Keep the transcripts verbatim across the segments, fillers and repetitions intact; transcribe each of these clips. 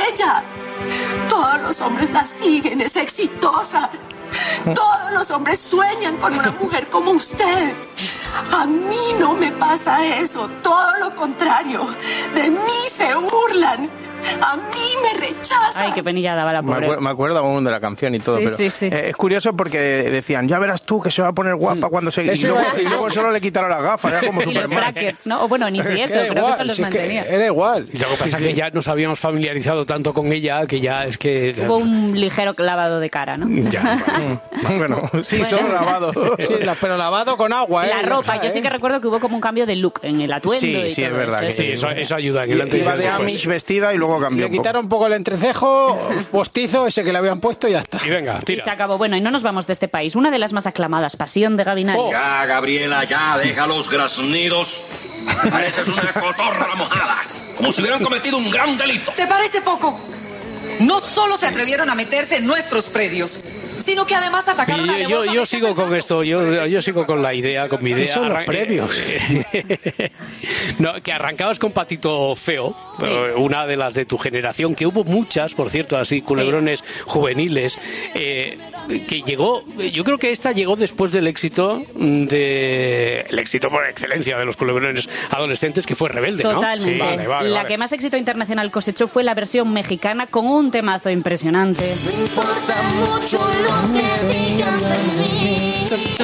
ella. Todos los hombres la siguen, es exitosa. Todos los hombres sueñan con una mujer como usted. A mí no me pasa eso, todo lo contrario. De mí se burlan. A mí me rechazan. Ay, qué penilla daba la pobre. Me, acuer- me acuerdo aún de la canción y todo, Sí, pero sí, sí. eh, es curioso porque decían, ya verás tú que se va a poner guapa cuando se... Y Eso luego, iba a decir y luego solo le quitaron las gafas, era como Y los Superman. brackets, ¿no? O bueno, ni si eso, Era creo que igual, eso los si es que mantenía. era igual. Y lo que pasa es que ya nos habíamos familiarizado tanto con ella que ya es que... Hubo un ligero lavado de cara, ¿no? Ya, bueno. Bueno, sí, solo lavado. Sí, la- pero lavado con agua, ¿eh? La ropa, Ya, yo sí ¿eh? que recuerdo que hubo como un cambio de look en el atuendo Sí, y sí, todo es verdad eso. que Sí, eso, eso ayuda en el antes y Iba el de después. Amish vestida y luego cambió Le un poco. quitaron un poco el entrecejo postizo, ese que le habían puesto y ya está. Y venga, Y se tira. acabó. Bueno, y no nos vamos de este país. Una de las más aclamadas, Pasión de Gavilanes. Oh. Ya, Gabriela, ya, deja los graznidos. Pareces una cotorra mojada. Como si hubieran cometido un gran delito. ¿Te parece poco? No solo se atrevieron a meterse en nuestros predios, sino que además atacaron Y yo, yo, alevosamente yo a sigo con Fernando. esto, yo, yo sigo con la idea, con mi ¿Qué idea. son los Arran- previos? No, que arrancabas con Patito Feo, eh, una de las de tu generación, que hubo muchas, por cierto, así, culebrones juveniles, eh, que llegó, yo creo que esta llegó después del éxito de, el éxito por excelencia de los culebrones adolescentes, que fue Rebelde, ¿no? Totalmente. Sí, vale, vale, la vale. que más éxito internacional cosechó fue la versión mexicana con un temazo impresionante. No importa mucho lo que digan de mí.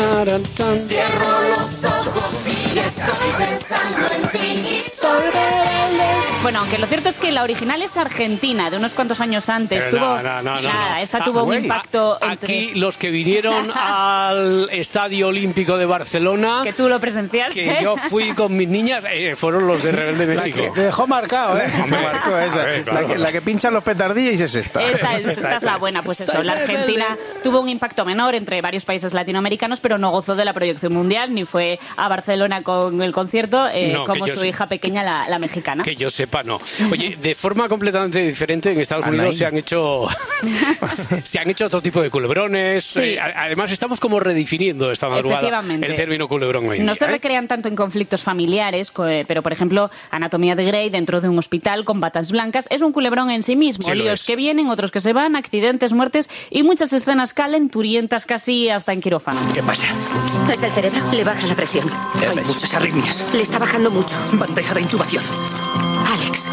Cierro los ojos y ya estoy pensando en ti. Soy rebelde. Bueno, aunque lo cierto es que la original es argentina, de unos cuantos años antes. Pero tuvo, no, no, no, no, nada, no. esta Ah, tuvo un güey. impacto A- entre- Aquí los que vinieron al Estadio Olímpico de Barcelona, que tú lo presenciaste. que yo fui con mis niñas, eh, fueron los de Rebelde México. Te dejó marcado, ¿eh? Me marcó esa. A ver, claro. la, que, la que pinchan los petardillos es esta. Esta es, esta es la buena, pues eso, la Argentina tuvo un impacto menor entre varios países latinoamericanos, pero no gozó de la proyección mundial, ni fue a Barcelona con el concierto, eh, No, que como yo su sí. hija pequeña, la, la mexicana. Que yo sepa, no. Oye, de forma completamente diferente, en Estados Unidos Anaí. se han hecho se han hecho otro tipo de culebrones. Sí. Eh, a- además, estamos como redefiniendo esta madrugada Efectivamente. el término culebrón hoy en No día, se ¿eh? recrean tanto en conflictos familiares, co- eh, pero por ejemplo, Anatomía de Grey dentro de un hospital con batas blancas es un culebrón en sí mismo. Sí lo Líos es. que vienen, otros que se van, accidentes, muertes y muchas escenas calenturientas casi hasta en quirófano. ¿Qué pasa? Es el cerebro, le baja la presión. Hay muchas arritmias. Le está bajando mucho. Bandeja de intubación. Alex.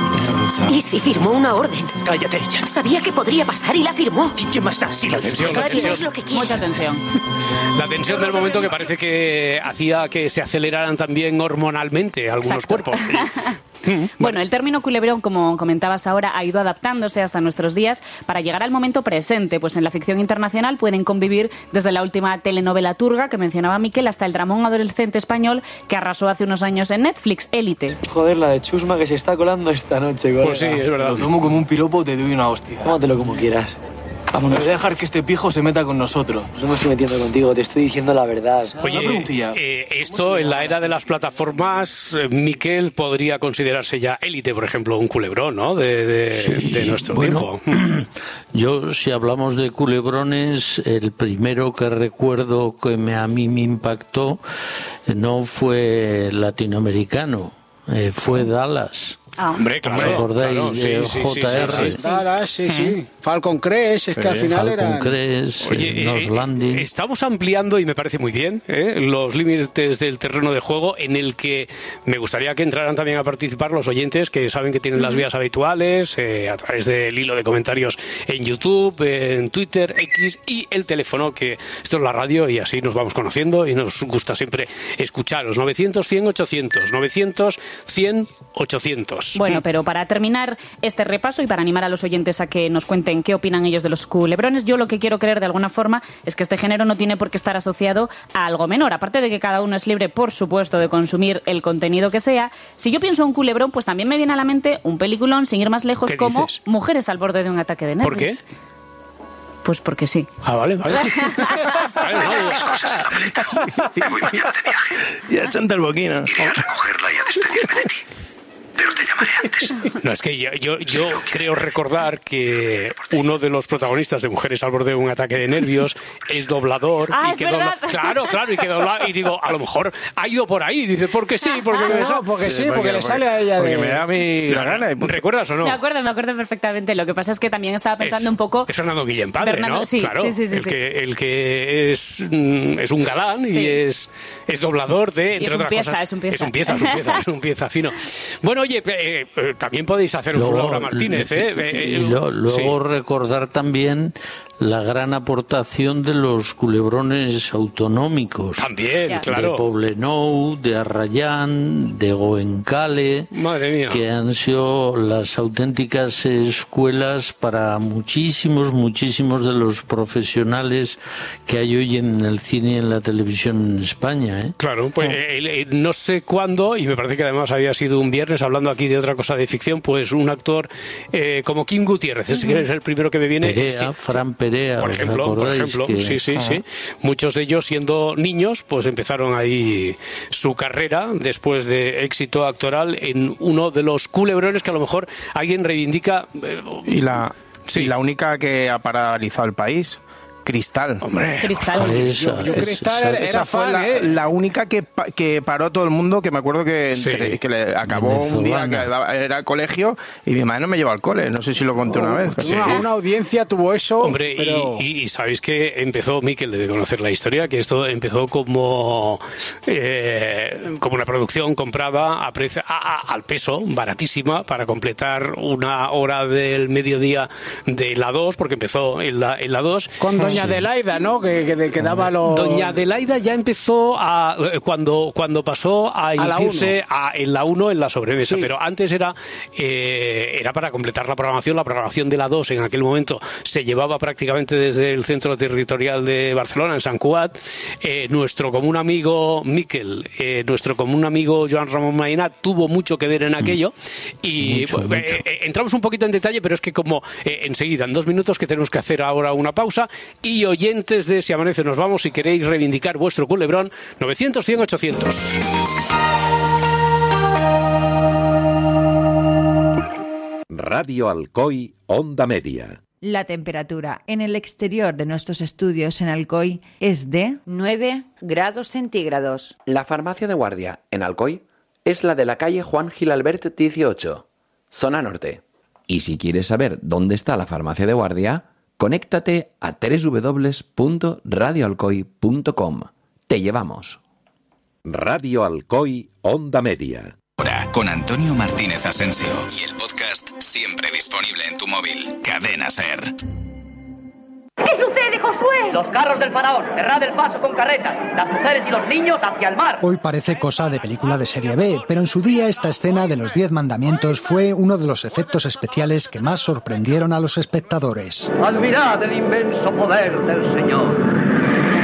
¿Y si firmó una orden? Cállate, ella. Sabía que podría pasar y la firmó. ¿Y qué más da? Si La tensión, la Eso tensión. es lo que quiere. Mucha tensión. La tensión del momento que parece que hacía que se aceleraran también hormonalmente algunos Exacto. cuerpos. Bueno, el término culebrón, como comentabas ahora, ha ido adaptándose hasta nuestros días para llegar al momento presente, pues en la ficción internacional pueden convivir desde la última telenovela turga que mencionaba Miquel hasta el dramón adolescente español que arrasó hace unos años en Netflix, Élite. Joder, la de chusma que se está colando esta noche, colega. Pues sí, es verdad. Lo tomo como un piropo, te doy una hostia. Tómatelo como quieras. Vámonos. Voy a dejar que este pijo se meta con nosotros. No me estoy metiendo contigo, te estoy diciendo la verdad. Una Oye, preguntilla. eh, esto en la era de las plataformas, eh, Miquel podría considerarse ya Élite, por ejemplo, un culebrón, ¿no? De, de- Sí, de nuestro bueno, tiempo. Yo, si hablamos de culebrones, el primero que recuerdo que me, a mí me impactó eh, no fue latinoamericano, eh, fue Dallas. Ah. Hombre, claro. ¿Os acordáis claro, de sí, sí, sí, J R? sí, sí. Dallas, sí, sí. Falcon Crest, es que al final Falcon eran... Crest, Oye, eh, Nos eh, Landing. eh, estamos ampliando, y me parece muy bien, ¿eh? los límites del terreno de juego, en el que me gustaría que entraran también a participar los oyentes que saben que tienen las vías habituales, eh, a través del hilo de comentarios en YouTube, en Twitter, X, y el teléfono, que esto es la radio y así nos vamos conociendo y nos gusta siempre escucharos. novecientos, cien, ochocientos. novecientos, cien, ochocientos. Bueno, pero para terminar este repaso y para animar a los oyentes a que nos cuenten qué opinan ellos de los culebrones, yo lo que quiero creer de alguna forma es que este género no tiene por qué estar asociado a algo menor. Aparte de que cada uno es libre, por supuesto, de consumir el contenido que sea, si yo pienso en un culebrón, pues también me viene a la mente un peliculón, sin ir más lejos, ¿Qué como dices? Mujeres al borde de un ataque de nervios. ¿Por qué? Pues porque sí. Ah, vale, vale. Vale, vale. Cosas en la maleta. Me voy mañana de viaje. Ya chanta el boquino. Iré a recogerla y a despedirme de ti. Pero te llamaré. No, es que yo, yo, yo creo recordar que uno de los protagonistas de Mujeres al borde de un ataque de nervios es doblador. Ah, y es que verdad. dobla, claro, claro, y que dobla, y digo, a lo mejor ha ido por ahí. Dice, porque sí, porque me No, porque sí, porque le sale a ella Porque de... me da a mí la gana. y punto. ¿Recuerdas o no? Me acuerdo, me acuerdo perfectamente. Lo que pasa es que también estaba pensando es, un poco... Es Fernando Guillén padre, Bernardo, ¿no? sí, claro, sí, sí, sí, el, sí. Que, el que es, mm, es un galán y Sí. es, es doblador de, entre es un otras pieza, cosas. es un pieza. Es un pieza, es un pieza, es un pieza fino. Bueno, oye, eh, eh, también podéis haceros Luego, un Laura Martínez, ¿eh? y Eh, lo- luego sí. recordar también la gran aportación de los culebrones autonómicos. También, Ya. claro. De Poblenou, de Arrayán, de Goenkale, Madre mía. que han sido las auténticas escuelas para muchísimos, muchísimos de los profesionales que hay hoy en el cine y en la televisión en España, ¿eh? Claro, pues eh, eh, no sé cuándo, y me parece que además había sido un viernes, hablando aquí de otra cosa de ficción, pues un actor eh, como Kim Gutiérrez, ese que es el primero que me viene. Perea, Sí. Fran Perea, Por ¿os ejemplo, por acordáis ejemplo, que- sí, sí, sí. Muchos de ellos siendo niños, pues empezaron ahí su carrera después de éxito actoral en uno de los culebrones que a lo mejor alguien reivindica. eh, Y la, Sí. y la única que ha paralizado el país, Cristal. Hombre, Cristal. Esa, Yo, yo esa- Cristal era, Esa era fue fan, la, ¿eh? la única que, pa- que paró a todo el mundo, que me acuerdo que, Sí. entre- que le acabó un día que Venezolana. daba- era al colegio y mi madre no me llevó al cole. No sé si lo conté una vez. sí. Una, una audiencia tuvo eso, Hombre, pero... y, y- y sabéis que empezó, Miquel debe conocer la historia, que esto empezó como, eh, como una producción comprada a precio, a- a- al peso, baratísima, para completar una hora del mediodía de la dos, porque empezó en la, en la dos. Con doña Adelaida, ¿no? Que, que, que daba los... Doña Adelaida ya empezó a eh, cuando cuando pasó a la emitirse a- en la uno en la sobremesa, Sí. pero antes era eh, era para completar la programación. La programación de la dos en aquel momento se llevaba prácticamente desde el centro territorial de Barcelona, en Sant Cugat. Eh, nuestro común amigo Miquel, eh, nuestro común amigo Joan Ramón Maina tuvo mucho que ver en aquello y Mucho, bueno, mucho. eh, eh, entramos un poquito en detalle, pero es que como eh, enseguida, en dos minutos, que tenemos que hacer ahora una pausa, y oyentes de Si Amanece Nos Vamos, si queréis reivindicar vuestro culebrón, novecientos, cien, ochocientos. Radio Alcoy, Onda Media. La temperatura en el exterior de nuestros estudios en Alcoy es de nueve grados centígrados. La farmacia de guardia en Alcoy es la de la calle Juan Gil Albert dieciocho, zona norte. Y si quieres saber dónde está la farmacia de guardia, conéctate a doble u doble u doble u punto radio alcoy punto com. Te llevamos. Radio Alcoy, Onda Media. Ahora, con Antonio Martínez Asensio. Y el podcast siempre disponible en tu móvil. Cadena SER. ¿Qué sucede, Josué? Los carros del faraón, cerrad el paso con carretas, las mujeres y los niños hacia el mar. Hoy parece cosa de película de serie B, pero en su día esta escena de los Diez Mandamientos fue uno de los efectos especiales que más sorprendieron a los espectadores. Admirad el inmenso poder del Señor.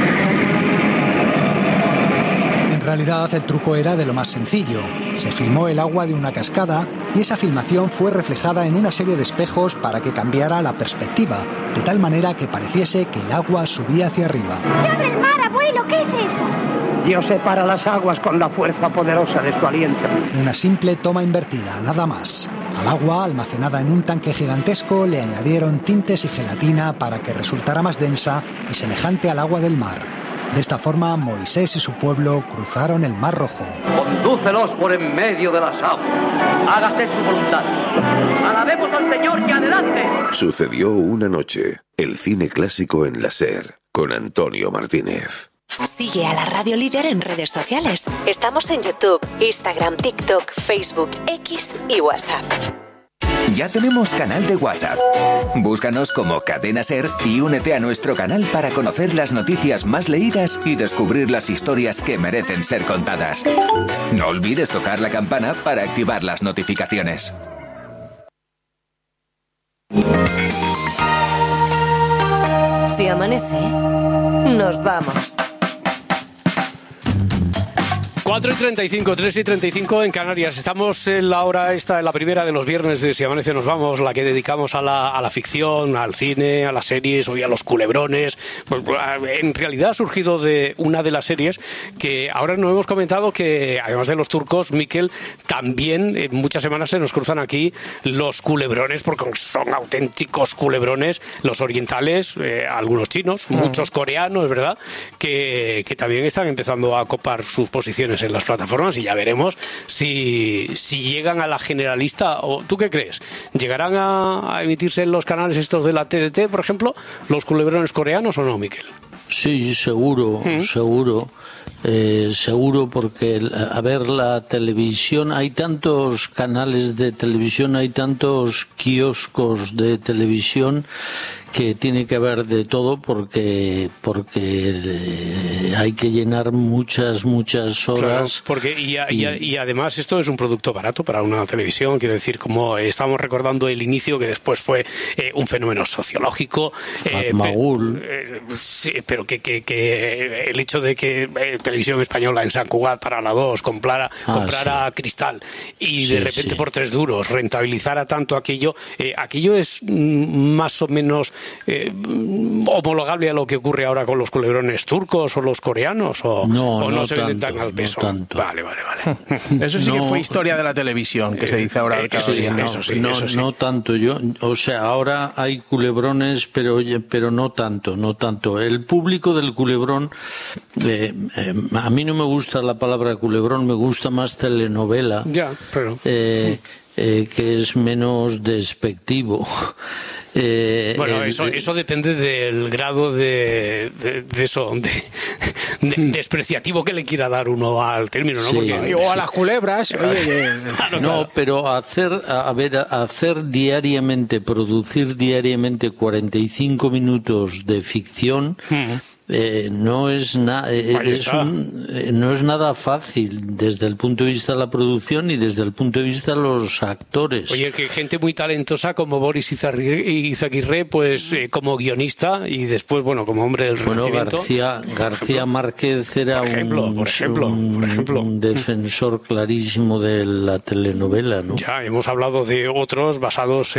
En realidad el truco era de lo más sencillo. Se filmó el agua de una cascada y esa filmación fue reflejada en una serie de espejos para que cambiara la perspectiva, de tal manera que pareciese que el agua subía hacia arriba. ¡Se abre el mar, abuelo! ¿Qué es eso? Dios separa las aguas con la fuerza poderosa de su aliento. Una simple toma invertida, nada más. Al agua, almacenada en un tanque gigantesco, le añadieron tintes y gelatina para que resultara más densa y semejante al agua del mar. De esta forma, Moisés y su pueblo cruzaron el Mar Rojo. Condúcelos por en medio de las aguas. Hágase su voluntad. Alabemos al Señor y adelante. Sucedió una noche. El cine clásico en la SER, con Antonio Martínez. Sigue a la Radio Líder en redes sociales. Estamos en YouTube, Instagram, TikTok, Facebook, X y WhatsApp. Ya tenemos canal de WhatsApp. Búscanos como Cadena SER y únete a nuestro canal para conocer las noticias más leídas y descubrir las historias que merecen ser contadas. No olvides tocar la campana para activar las notificaciones. Si amanece, nos vamos. cuatro y treinta y cinco, tres y treinta y cinco en Canarias. Estamos en la hora esta, en la primera de los viernes de Si Amanece Nos Vamos, la que dedicamos a la, a la ficción, al cine, a las series, hoy a los culebrones. Pues, en realidad ha surgido de una de las series que ahora nos hemos comentado que, además de los turcos, Miquel, también en muchas semanas se nos cruzan aquí los culebrones, porque son auténticos culebrones, los orientales, eh, algunos chinos, muchos coreanos, ¿verdad?, que, que también están empezando a copar sus posiciones en las plataformas y ya veremos si, si llegan a la generalista. O ¿tú qué crees? ¿Llegarán a, a emitirse en los canales estos de la T D T, por ejemplo, los culebrones coreanos o no, Miquel? Sí, seguro, ¿Mm? seguro. Eh, seguro porque, a ver, la televisión, hay tantos canales de televisión, hay tantos kioscos de televisión que tiene que haber de todo porque porque eh, hay que llenar muchas, muchas horas. Claro, porque y, a, y, a, y además esto es un producto barato para una televisión, quiero decir, como estamos recordando el inicio, que después fue eh, un fenómeno sociológico. Eh, Magul. Eh, sí, pero que, que, que el hecho de que eh, Televisión Española en San Cugat para la dos comprara, ah, comprara sí. Cristal y sí, de repente sí. por tres duros rentabilizara tanto aquello, eh, aquello es mm, más o menos Eh, homologable a lo que ocurre ahora con los culebrones turcos o los coreanos, o no, o no, no se tanto, venden tan al peso. No tanto. Vale, vale, vale. Eso sí no, que fue historia de la televisión, que eh, se dice ahora eh, cada eso día. Sí, no, eso sí, no, eso sí. no tanto. Yo, o sea, ahora hay culebrones, pero pero no tanto, no tanto. El público del culebrón, eh, eh, a mí no me gusta la palabra culebrón, me gusta más telenovela. Ya, pero. Eh, eh, que es menos despectivo. Eh, bueno, el, eso, eso depende del grado de, de, de eso, de, de despreciativo que le quiera dar uno al término, ¿no? Sí, Porque, o a las culebras. Oye, claro, no, claro. pero hacer, a ver, hacer diariamente, producir diariamente cuarenta y cinco minutos de ficción. Mm. Eh, no es na, eh, es un, eh, no es nada fácil desde el punto de vista de la producción y desde el punto de vista de los actores. Oye, que gente muy talentosa como Boris Izaguirre, pues eh, como guionista y después, bueno, como hombre del bueno, Renacimiento. García, García Márquez era por ejemplo, un, por ejemplo, un, por ejemplo. un defensor clarísimo de la telenovela, ¿no? Ya hemos hablado de otros basados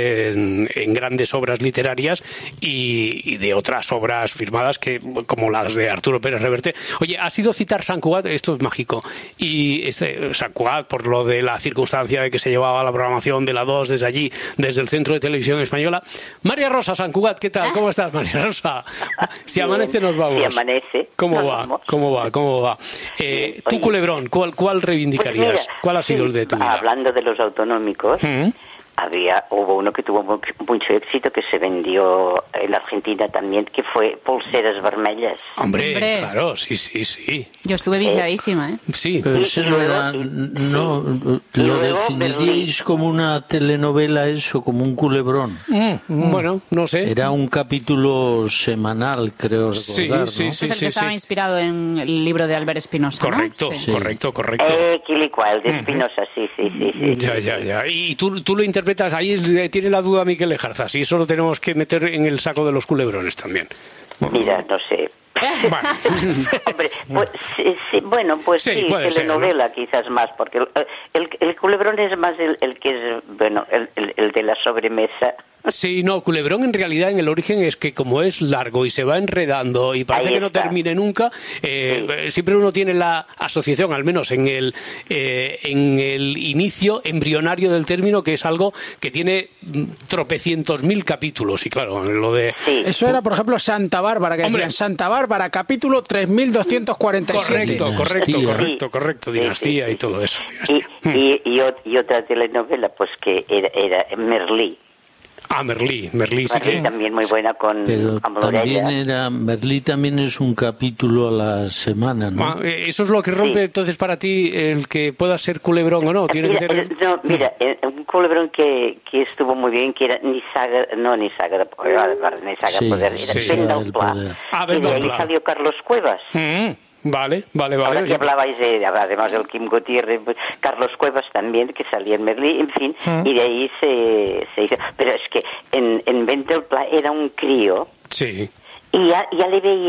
en, en grandes obras literarias y, y de otras obras firmadas que como las de Arturo Pérez Reverte. Oye, ha sido citar Sant Cugat, esto es mágico, y este Sant Cugat, por lo de la circunstancia de que se llevaba la programación de la dos desde allí, desde el Centro de Televisión Española. María Rosa, Sant Cugat, ¿qué tal? ¿Cómo estás, María Rosa? Si amanece nos vamos. Si amanece. ¿Cómo va? Vamos. ¿Cómo va? ¿Cómo va? Eh, tu culebrón, ¿cuál, cuál reivindicarías? Pues mira, ¿Cuál ha sido sí, el de tu vida? Hablando de los autonómicos, ¿Mm? Había, hubo uno que tuvo mucho éxito, que se vendió en la Argentina también, que fue Pulseras Vermellas. Hombre, Hombre. claro, sí, sí, sí. Yo estuve viciadísima, ¿eh? Sí. Pero ese no era, no, lo definiríais como una telenovela eso, como un culebrón. Mm, mm. Bueno, no sé. Era un capítulo semanal, creo recordar, sí, sí, ¿no? sí, es el sí, que estaba sí. inspirado en el libro de Albert Espinosa, ¿no? Correcto, Sí. correcto, correcto. Eh, Quilicual, de Espinosa, sí, sí, sí, sí. Ya, ya, ya. Y tú, tú lo interpretas, ahí tiene la duda Miquel Lejarza, y eso lo tenemos que meter en el saco de los culebrones también. Mira, no sé. Bueno, Hombre, pues, sí, sí, bueno, pues sí, sí telenovela ser, ¿no? quizás más, porque el, el, el culebrón es más el, el que es, bueno, el, el, el de la sobremesa. Sí, no, culebrón en realidad en el origen es que como es largo y se va enredando y parece Ahí que no está. termine nunca, eh, sí. siempre uno tiene la asociación, al menos en el eh, en el inicio embrionario del término, que es algo que tiene tropecientos mil capítulos. Y claro, lo de... Sí. Eso era, por ejemplo, Santa Bárbara, que Hombre. decían Santa Bárbara, capítulo tres mil doscientos cuarenta y siete. Correcto, correcto, Dinastía. correcto, correcto, Sí, dinastía sí, sí. y todo eso. Y, Dinastía. y, y, ot- y otra telenovela, pues que era, era Merlí. Ah, Merlí, Merlí sí Merlí que... también muy buena con Pero también Amorella. era, Merlí también es un capítulo a la semana, ¿no? Ah, eh, eso es lo que rompe Sí. entonces para ti el que pueda ser culebrón o no. Tiene Mira, que tener... eh, no, mira, eh, un culebrón que, que estuvo muy bien, que era Nisaga, no Nisaga de Poder, Nisaga Sí, Poder, era sí, Venda del al Pla. Poder. Ah, Y Venda de al ahí Pla. salió Carlos Cuevas. Mm, vale, vale, Ahora vale. que hablabais de, además del Kim Gutiérrez, pues, Carlos Cuevas también, que salía en Merlí, en fin, Mm. y de ahí se, se hizo. Pero es que en, en Venta del Pla era un crío, Sí. y ya, ya le veías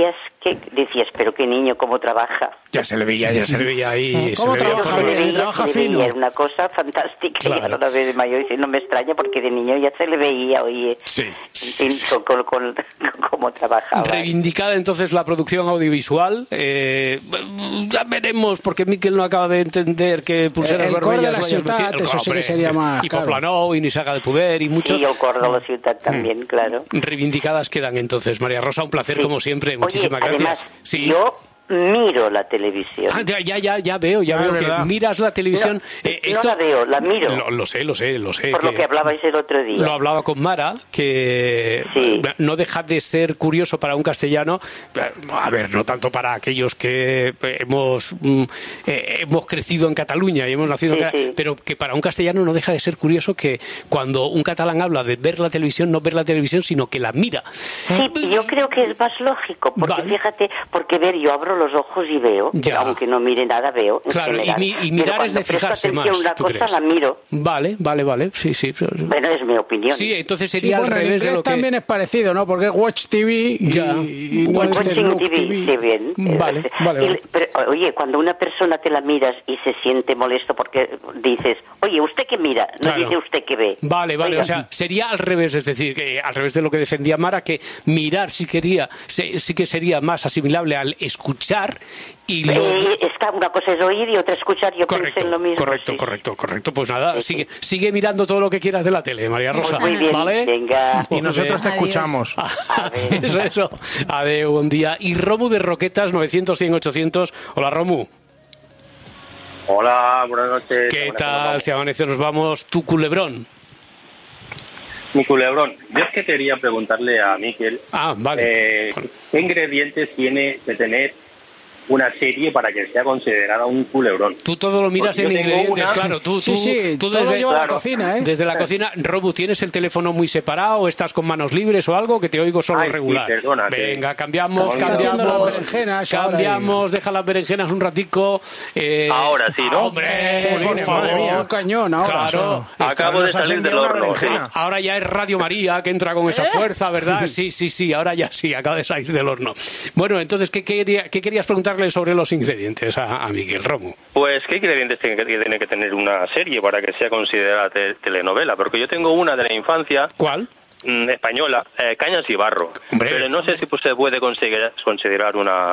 que decías, pero qué niño, cómo trabaja. Ya se le veía, ya se le veía ahí. ¿Cómo se le veía trabaja? forma. Se le veía, trabaja se le fino. veía, era una cosa fantástica. Claro. Y ahora la vez de mayor dice, no me extraña porque de niño ya se le veía, oye, Sí, en sí, fin, sí. con, con, con- con cómo trabajaba. Reivindicada entonces la producción audiovisual. Eh, ya veremos, porque Miquel no acaba de entender que Pulseras El- el cor de Vermellas la vayas ciutat, metiendo- eso sí que Hombre, sería más Y caro. Poplanou, y Nisaga de Poder, y muchos. Y el cor de la ciudad también, claro. Reivindicadas quedan entonces. María Rosa, un placer como siempre. Muchísimas Oye, gracias. además, Sí. yo miro la televisión. Ah, ya, ya, ya, ya veo, ya Ah, veo ¿verdad? que miras la televisión. No, Eh, no esto- la veo, la miro. Lo, lo sé, lo sé, lo sé. Por lo que hablabais el otro día. Lo hablaba con Mara, que no deja de ser curioso para un castellano, a ver, no tanto para aquellos que hemos, mm, eh, hemos crecido en Cataluña y hemos nacido en Sí, Ca- sí. pero que para un castellano no deja de ser curioso que cuando un catalán habla de ver la televisión, no ver la televisión, sino que la mira. Sí, yo creo que es más lógico, porque fíjate, porque ver, yo abro los ojos y veo, Ya. aunque no mire nada, veo. en Claro, y, general. mi- y Pero mirar es cuando de presto fijarse atención más. a una ¿tú cosa, crees? la miro. Vale, vale, vale. Sí, sí. Bueno, es mi opinión. Sí, entonces Sí, sería bueno, al en revés de inglés lo que. también es parecido, ¿no? Porque es Watch T V y, Ya. y no Watching dices Look T V, T V. sí, bien. Vale, Eh, vale, y- vale. pero, oye, cuando una persona te la miras y se siente molesto porque dices, oye, ¿usted qué mira? No Claro. dice usted qué ve. Vale, vale, Oiga, o sea, sería al revés, es decir, que al revés de lo que defendía Mara, que mirar sí, quería, sí, sí que sería más asimilable al escuchar y lo... eh, está, una cosa es oír y otra escuchar, yo Correcto, pensé en lo mismo. correcto, sí. correcto, correcto. Pues nada, sigue, sigue mirando todo lo que quieras de la tele, María Rosa. Muy bien, ¿Vale? venga. Y nosotros te Adiós. escuchamos. Eso, eso. Adeu, buen día. Y Romu de Roquetas, novecientos, cien, ochocientos. Hola, Romu. Hola, buenas noches. ¿Qué Buenas tal? noches. Si amanece, nos vamos. Tu culebrón. Mi culebrón. Yo es que quería preguntarle a Miquel Ah, vale. eh, qué ingredientes tiene que tener una serie para que sea considerada un culebrón. Tú todo lo miras Porque en yo tengo ingredientes, una- claro. Tú, Sí, tú, sí, tú todo desde, lleva a la claro. cocina, ¿eh? desde la cocina. Robu, ¿tienes el teléfono muy separado? ¿Estás con manos libres o algo? Que te oigo solo Ay, sí, regular. perdona, que- Venga, cambiamos, Estamos haciendo las cambiamos. berenjenas ahora Cambiamos, deja las berenjenas un ratico. eh, Ahora sí, ¿no? Hombre, por Jolines, favor. madre mía, un cañón ahora. Claro. Acabo de Nos has salir del enviado una horno. sí. berenjena. Ahora ya es Radio María que entra con ¿Eh? esa fuerza, ¿verdad? Sí, sí, sí, ahora ya sí, acaba de salir del horno. Bueno, entonces, ¿qué, quería- qué querías preguntarle sobre los ingredientes a, a Miguel Romu? Pues, ¿qué ingredientes tiene que, tiene que tener una serie para que sea considerada te- telenovela? Porque yo tengo una de la infancia. ¿Cuál? mm, española, eh, Cañas y Barro. Hombre. Pero no sé si pues, se puede considerar, considerar una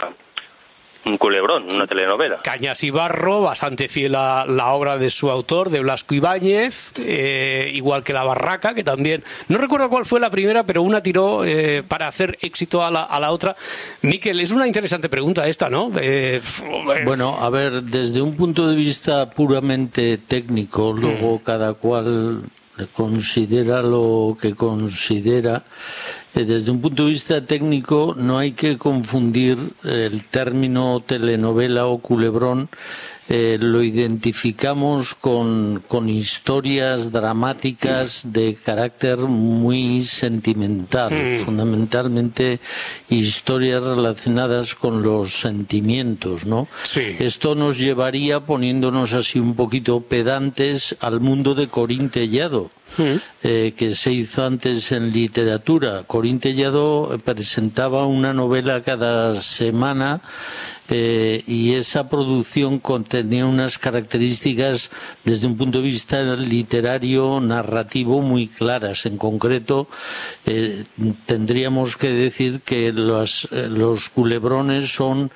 un culebrón, una telenovela. Cañas y Barro, bastante fiel a la obra de su autor, de Blasco Ibáñez, eh, igual que La Barraca, que también, no recuerdo cuál fue la primera, pero una tiró eh, para hacer éxito a la, a la otra. Miquel, es una interesante pregunta esta, ¿no? Eh, Bueno, a ver, desde un punto de vista puramente técnico, luego cada cual considera lo que considera. Eh, Desde un punto de vista técnico no hay que confundir el término telenovela o culebrón. Eh, lo identificamos con, con historias dramáticas de carácter muy sentimental, Mm. fundamentalmente historias relacionadas con los sentimientos, ¿no? Sí. Esto nos llevaría, poniéndonos así un poquito pedantes, al mundo de Corín Tellado. Eh, que se hizo antes en literatura. Corín Tellado presentaba una novela cada semana eh, y esa producción contenía unas características desde un punto de vista literario, narrativo muy claras. En concreto, eh, tendríamos que decir que los, eh, los culebrones son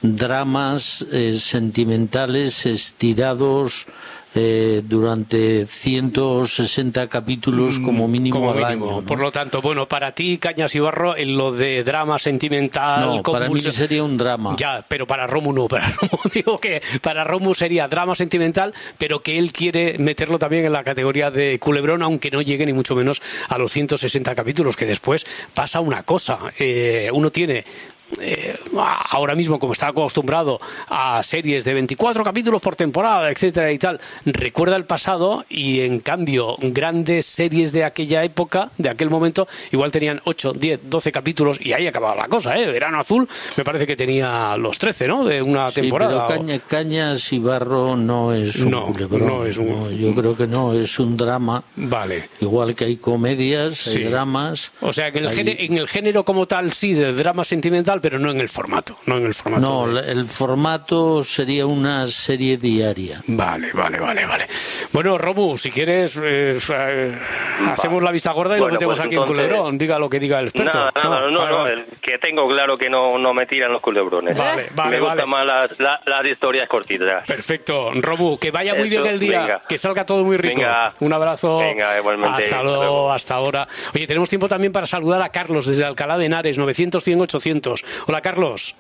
dramas eh, sentimentales estirados eh, durante ciento sesenta capítulos como mínimo como al mínimo. año, ¿no? Por lo tanto, bueno, para ti, Cañas y Barro, en lo de drama sentimental... No, para mí convulsión- sería un drama. Ya, pero para Romu no, para Romu digo que para Romu sería drama sentimental, pero que él quiere meterlo también en la categoría de culebrón, aunque no llegue ni mucho menos a los ciento sesenta capítulos, que después pasa una cosa, eh, uno tiene... Eh, ahora mismo, como está acostumbrado a series de veinticuatro capítulos por temporada, etcétera y tal, recuerda el pasado y en cambio grandes series de aquella época, de aquel momento, igual tenían ocho, diez, doce capítulos y ahí acababa la cosa, ¿eh? Verano Azul me parece que tenía los trece, ¿no? De una Sí, temporada. pero Caña- Cañas y Barro no es un No, culebrón. no es un- no, yo creo que no, es un drama. Vale. Igual que hay comedias, Sí. hay dramas. O sea, que en el, hay- género, en el género como tal, sí, de drama sentimental, documental, pero no en el formato. No, en el formato no de... el formato sería una serie diaria. Vale, vale, vale, vale. Bueno, Romu, si quieres, eh, eh, hacemos la vista gorda y Bueno, lo metemos pues aquí entonces... en Culebrón. Diga lo que diga el experto. Nada, nada, no, no, vale, no, vale. el que tengo claro que no, no me tiran los culebrones. Vale, vale, Me gustan vale. más las, las, las historias cortitas. Perfecto. Romu, que vaya muy Eso, bien el día, venga. que salga todo muy rico. Venga. Un abrazo. Venga, igualmente. Hasta Hasta luego, luego. hasta ahora. Oye, tenemos tiempo también para saludar a Carlos desde Alcalá de Henares, novecientos, cien, ochocientos. Hola, Carlos.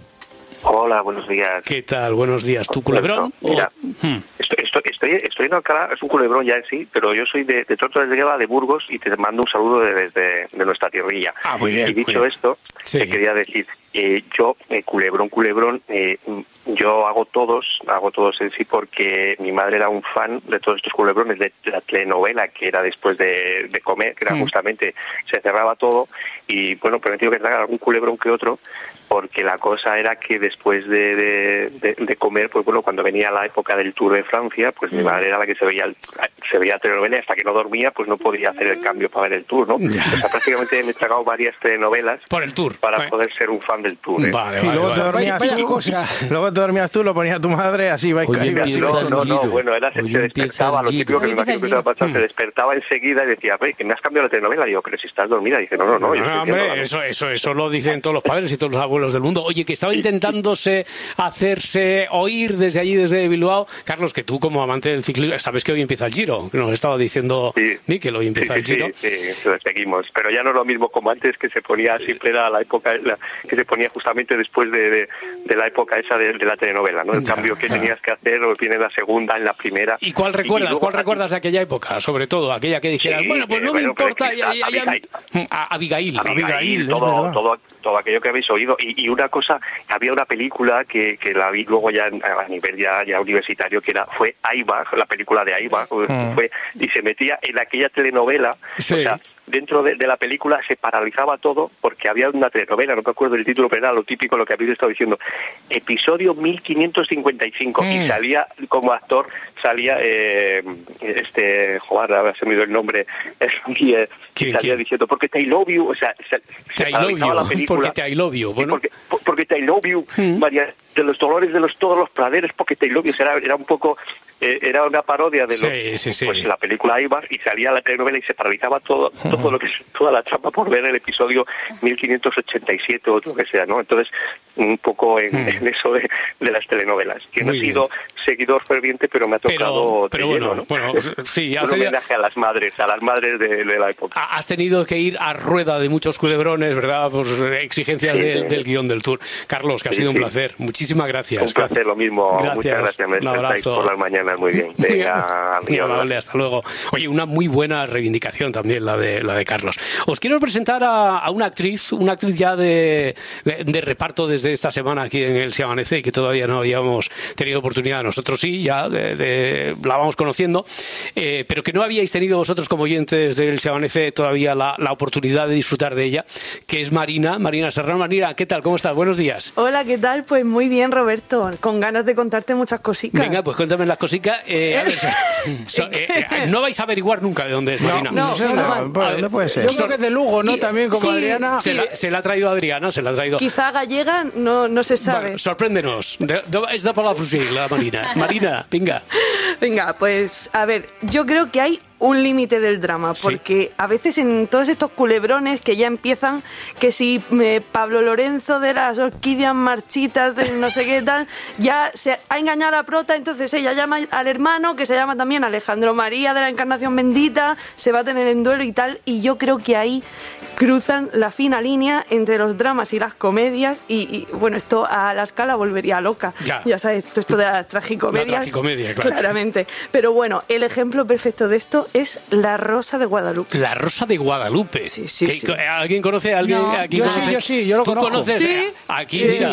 Hola, buenos días. ¿Qué tal? Buenos días. ¿Tu culebrón? Mira, O- Hmm. estoy, estoy, estoy, estoy en Alcalá, es un culebrón ya en sí, pero yo soy de, de Torto de Gueva, de Burgos, y te mando un saludo de- desde de nuestra tierrilla. Ah, muy bien, Y dicho muy bien. esto, te quería decir, eh, yo, eh, culebrón, culebrón, eh, yo hago todos, hago todos en sí porque mi madre era un fan de todos estos culebrones, de la telenovela que era después de, de comer, que era Mm. justamente, se cerraba todo, y bueno, pero he tenido que traer algún culebrón que otro, porque la cosa era que después de, de, de, de comer, pues bueno, cuando venía la época del Tour de Francia, pues mi madre era la que se veía el, se veía telenovela, y hasta que no dormía, pues no podía hacer el cambio para ver el Tour, ¿no? Ya. O sea, prácticamente me he tragado varias telenovelas por el Tour para Vale. poder ser un fan del Tour. ¿eh? Vale, Y luego te dormías Vaya tú, cosa. luego te dormías tú, lo ponía tu madre, así va y Oye, caía. empieza No, el no, no, giro. bueno, era, se, Hoy se empieza despertaba, el lo típico que me giro. imagino que te va a pasar, se despertaba enseguida y decía, ve, que me has cambiado la telenovela. Digo, pero si estás dormida. Dice, no, no, no. yo No, estoy hombre, viéndola. eso, eso, eso lo dicen todos los padres y todos los abuelos del mundo. Oye, que estaba intentándose hacerse oír desde allí, desde Bilbao. Carlos, que tú como amante del ciclismo, sabes que hoy empieza el Giro. Nos estaba diciendo Mikel, hoy empieza Sí, el sí, Giro. sí, sí, lo seguimos. Pero ya no es lo mismo como antes, que se ponía, siempre era la época la- que se ponía justamente después de, de, de la época esa de, de la telenovela, ¿no? El Ya, cambio que ya. tenías que hacer, o viene la segunda, en la primera. ¿Y cuál recuerdas? luego ¿Cuál aquí- recuerdas de aquella época? Sobre todo, aquella que dijeras, Sí, bueno, pues eh, no me bueno, pero es importa. que ya- ya- ya- Abigail. A- Abigail. Abigail, todo, todo, todo aquello que habéis oído. Y, y una cosa, había una película que, que la vi luego ya en- a nivel ya, ya universitario, que era fue Aiba, la película de Aiba, Mm. fue, y se metía en aquella telenovela. Sí. O sea, dentro de, de la película se paralizaba todo porque había una telenovela, no me acuerdo del título, pero era lo típico, lo que habéis estado diciendo, episodio mil quinientos cincuenta y cinco, Mm. y salía como actor, salía eh, este, joder, ahora se me dio el nombre, y, eh, y ¿Quién, salía quién? diciendo, porque te I love you, o sea, se, se Te I love paralizaba la you, película. porque te I love you. Sí, Bueno, porque, por- porque te I love you, Mm. María, de los dolores de los todos los praderes, porque te I love you, o sea, era, era un poco, eh, era una parodia de Sí, los, sí, sí. pues la película Ibar, y salía la telenovela y se paralizaba todo, todo lo que es toda la trama por ver el episodio mil quinientos ochenta y siete o otro que sea, ¿no? Entonces, un poco en, Mm. en eso de, de las telenovelas, que no Muy he sido seguidor ferviente, pero me ha tocado pero de lleno, bueno, ¿no? bueno, sí, has un tenido- homenaje a las madres, a las madres de, de la época. has tenido que ir a rueda de muchos culebrones, ¿verdad? Por exigencias Sí, del, sí. del guión del Tour. Carlos, que ha Sí, sido un sí. placer. Muchísimas gracias. Un placer, lo mismo. Gracias. Muchas gracias. Me Un despertáis abrazo. por las mañanas muy bien. Muy, Venga, muy adiós. amable, hasta luego. Oye, una muy buena reivindicación también la de la de Carlos. Os quiero presentar a, a una actriz, una actriz ya de, de, de reparto desde esta semana aquí en el Se Amanece, y que todavía no habíamos tenido oportunidad. Nosotros sí, ya de, de- la vamos conociendo, eh, pero que no habíais tenido vosotros como oyentes del Se Amanece todavía la, la oportunidad de disfrutar de ella, que es Marina, Marina Serrano. Marina, ¿qué tal? ¿Cómo estás? Buenos días. Hola, ¿qué tal? Pues muy bien, Roberto. Con ganas de contarte muchas cositas. Venga, pues cuéntame las cositas. Eh, a ver, so- so- eh, eh, no vais a averiguar nunca de dónde es Marina. no, sé, no, no, ¿por ¿dónde puede ser? Yo creo que es de Lugo, ¿no? También como sí, Adriana. Se, la, se la ha traído Adriana, se la ha traído. Quizá gallega, no, no se sabe. Bueno, sorpréndenos. De, de, es de por la fusil, la Marina. Marina, venga. Venga, pues a ver, yo creo que hay un límite del drama, Sí. porque a veces en todos estos culebrones que ya empiezan, que si eh, Pablo Lorenzo de las orquídeas marchitas, de no sé qué tal, ya se ha engañado a la prota, entonces ella llama al hermano, que se llama también Alejandro María de la Encarnación Bendita, se va a tener en duelo y tal, y yo creo que ahí cruzan la fina línea entre los dramas y las comedias, y, y, bueno, esto a la escala volvería loca. Ya. Ya sabes, todo esto de las tragicomedias. La tragicomedia, claro. Claramente. Pero bueno, el ejemplo perfecto de esto es La Rosa de Guadalupe. La Rosa de Guadalupe. Sí, sí, ¿Qué- sí. ¿Alguien conoce? ¿Alguien, No. aquí Yo conoce? sí, yo sí, yo lo ¿Tú conozco. conoces? Sí. Aquí, Sí. mira,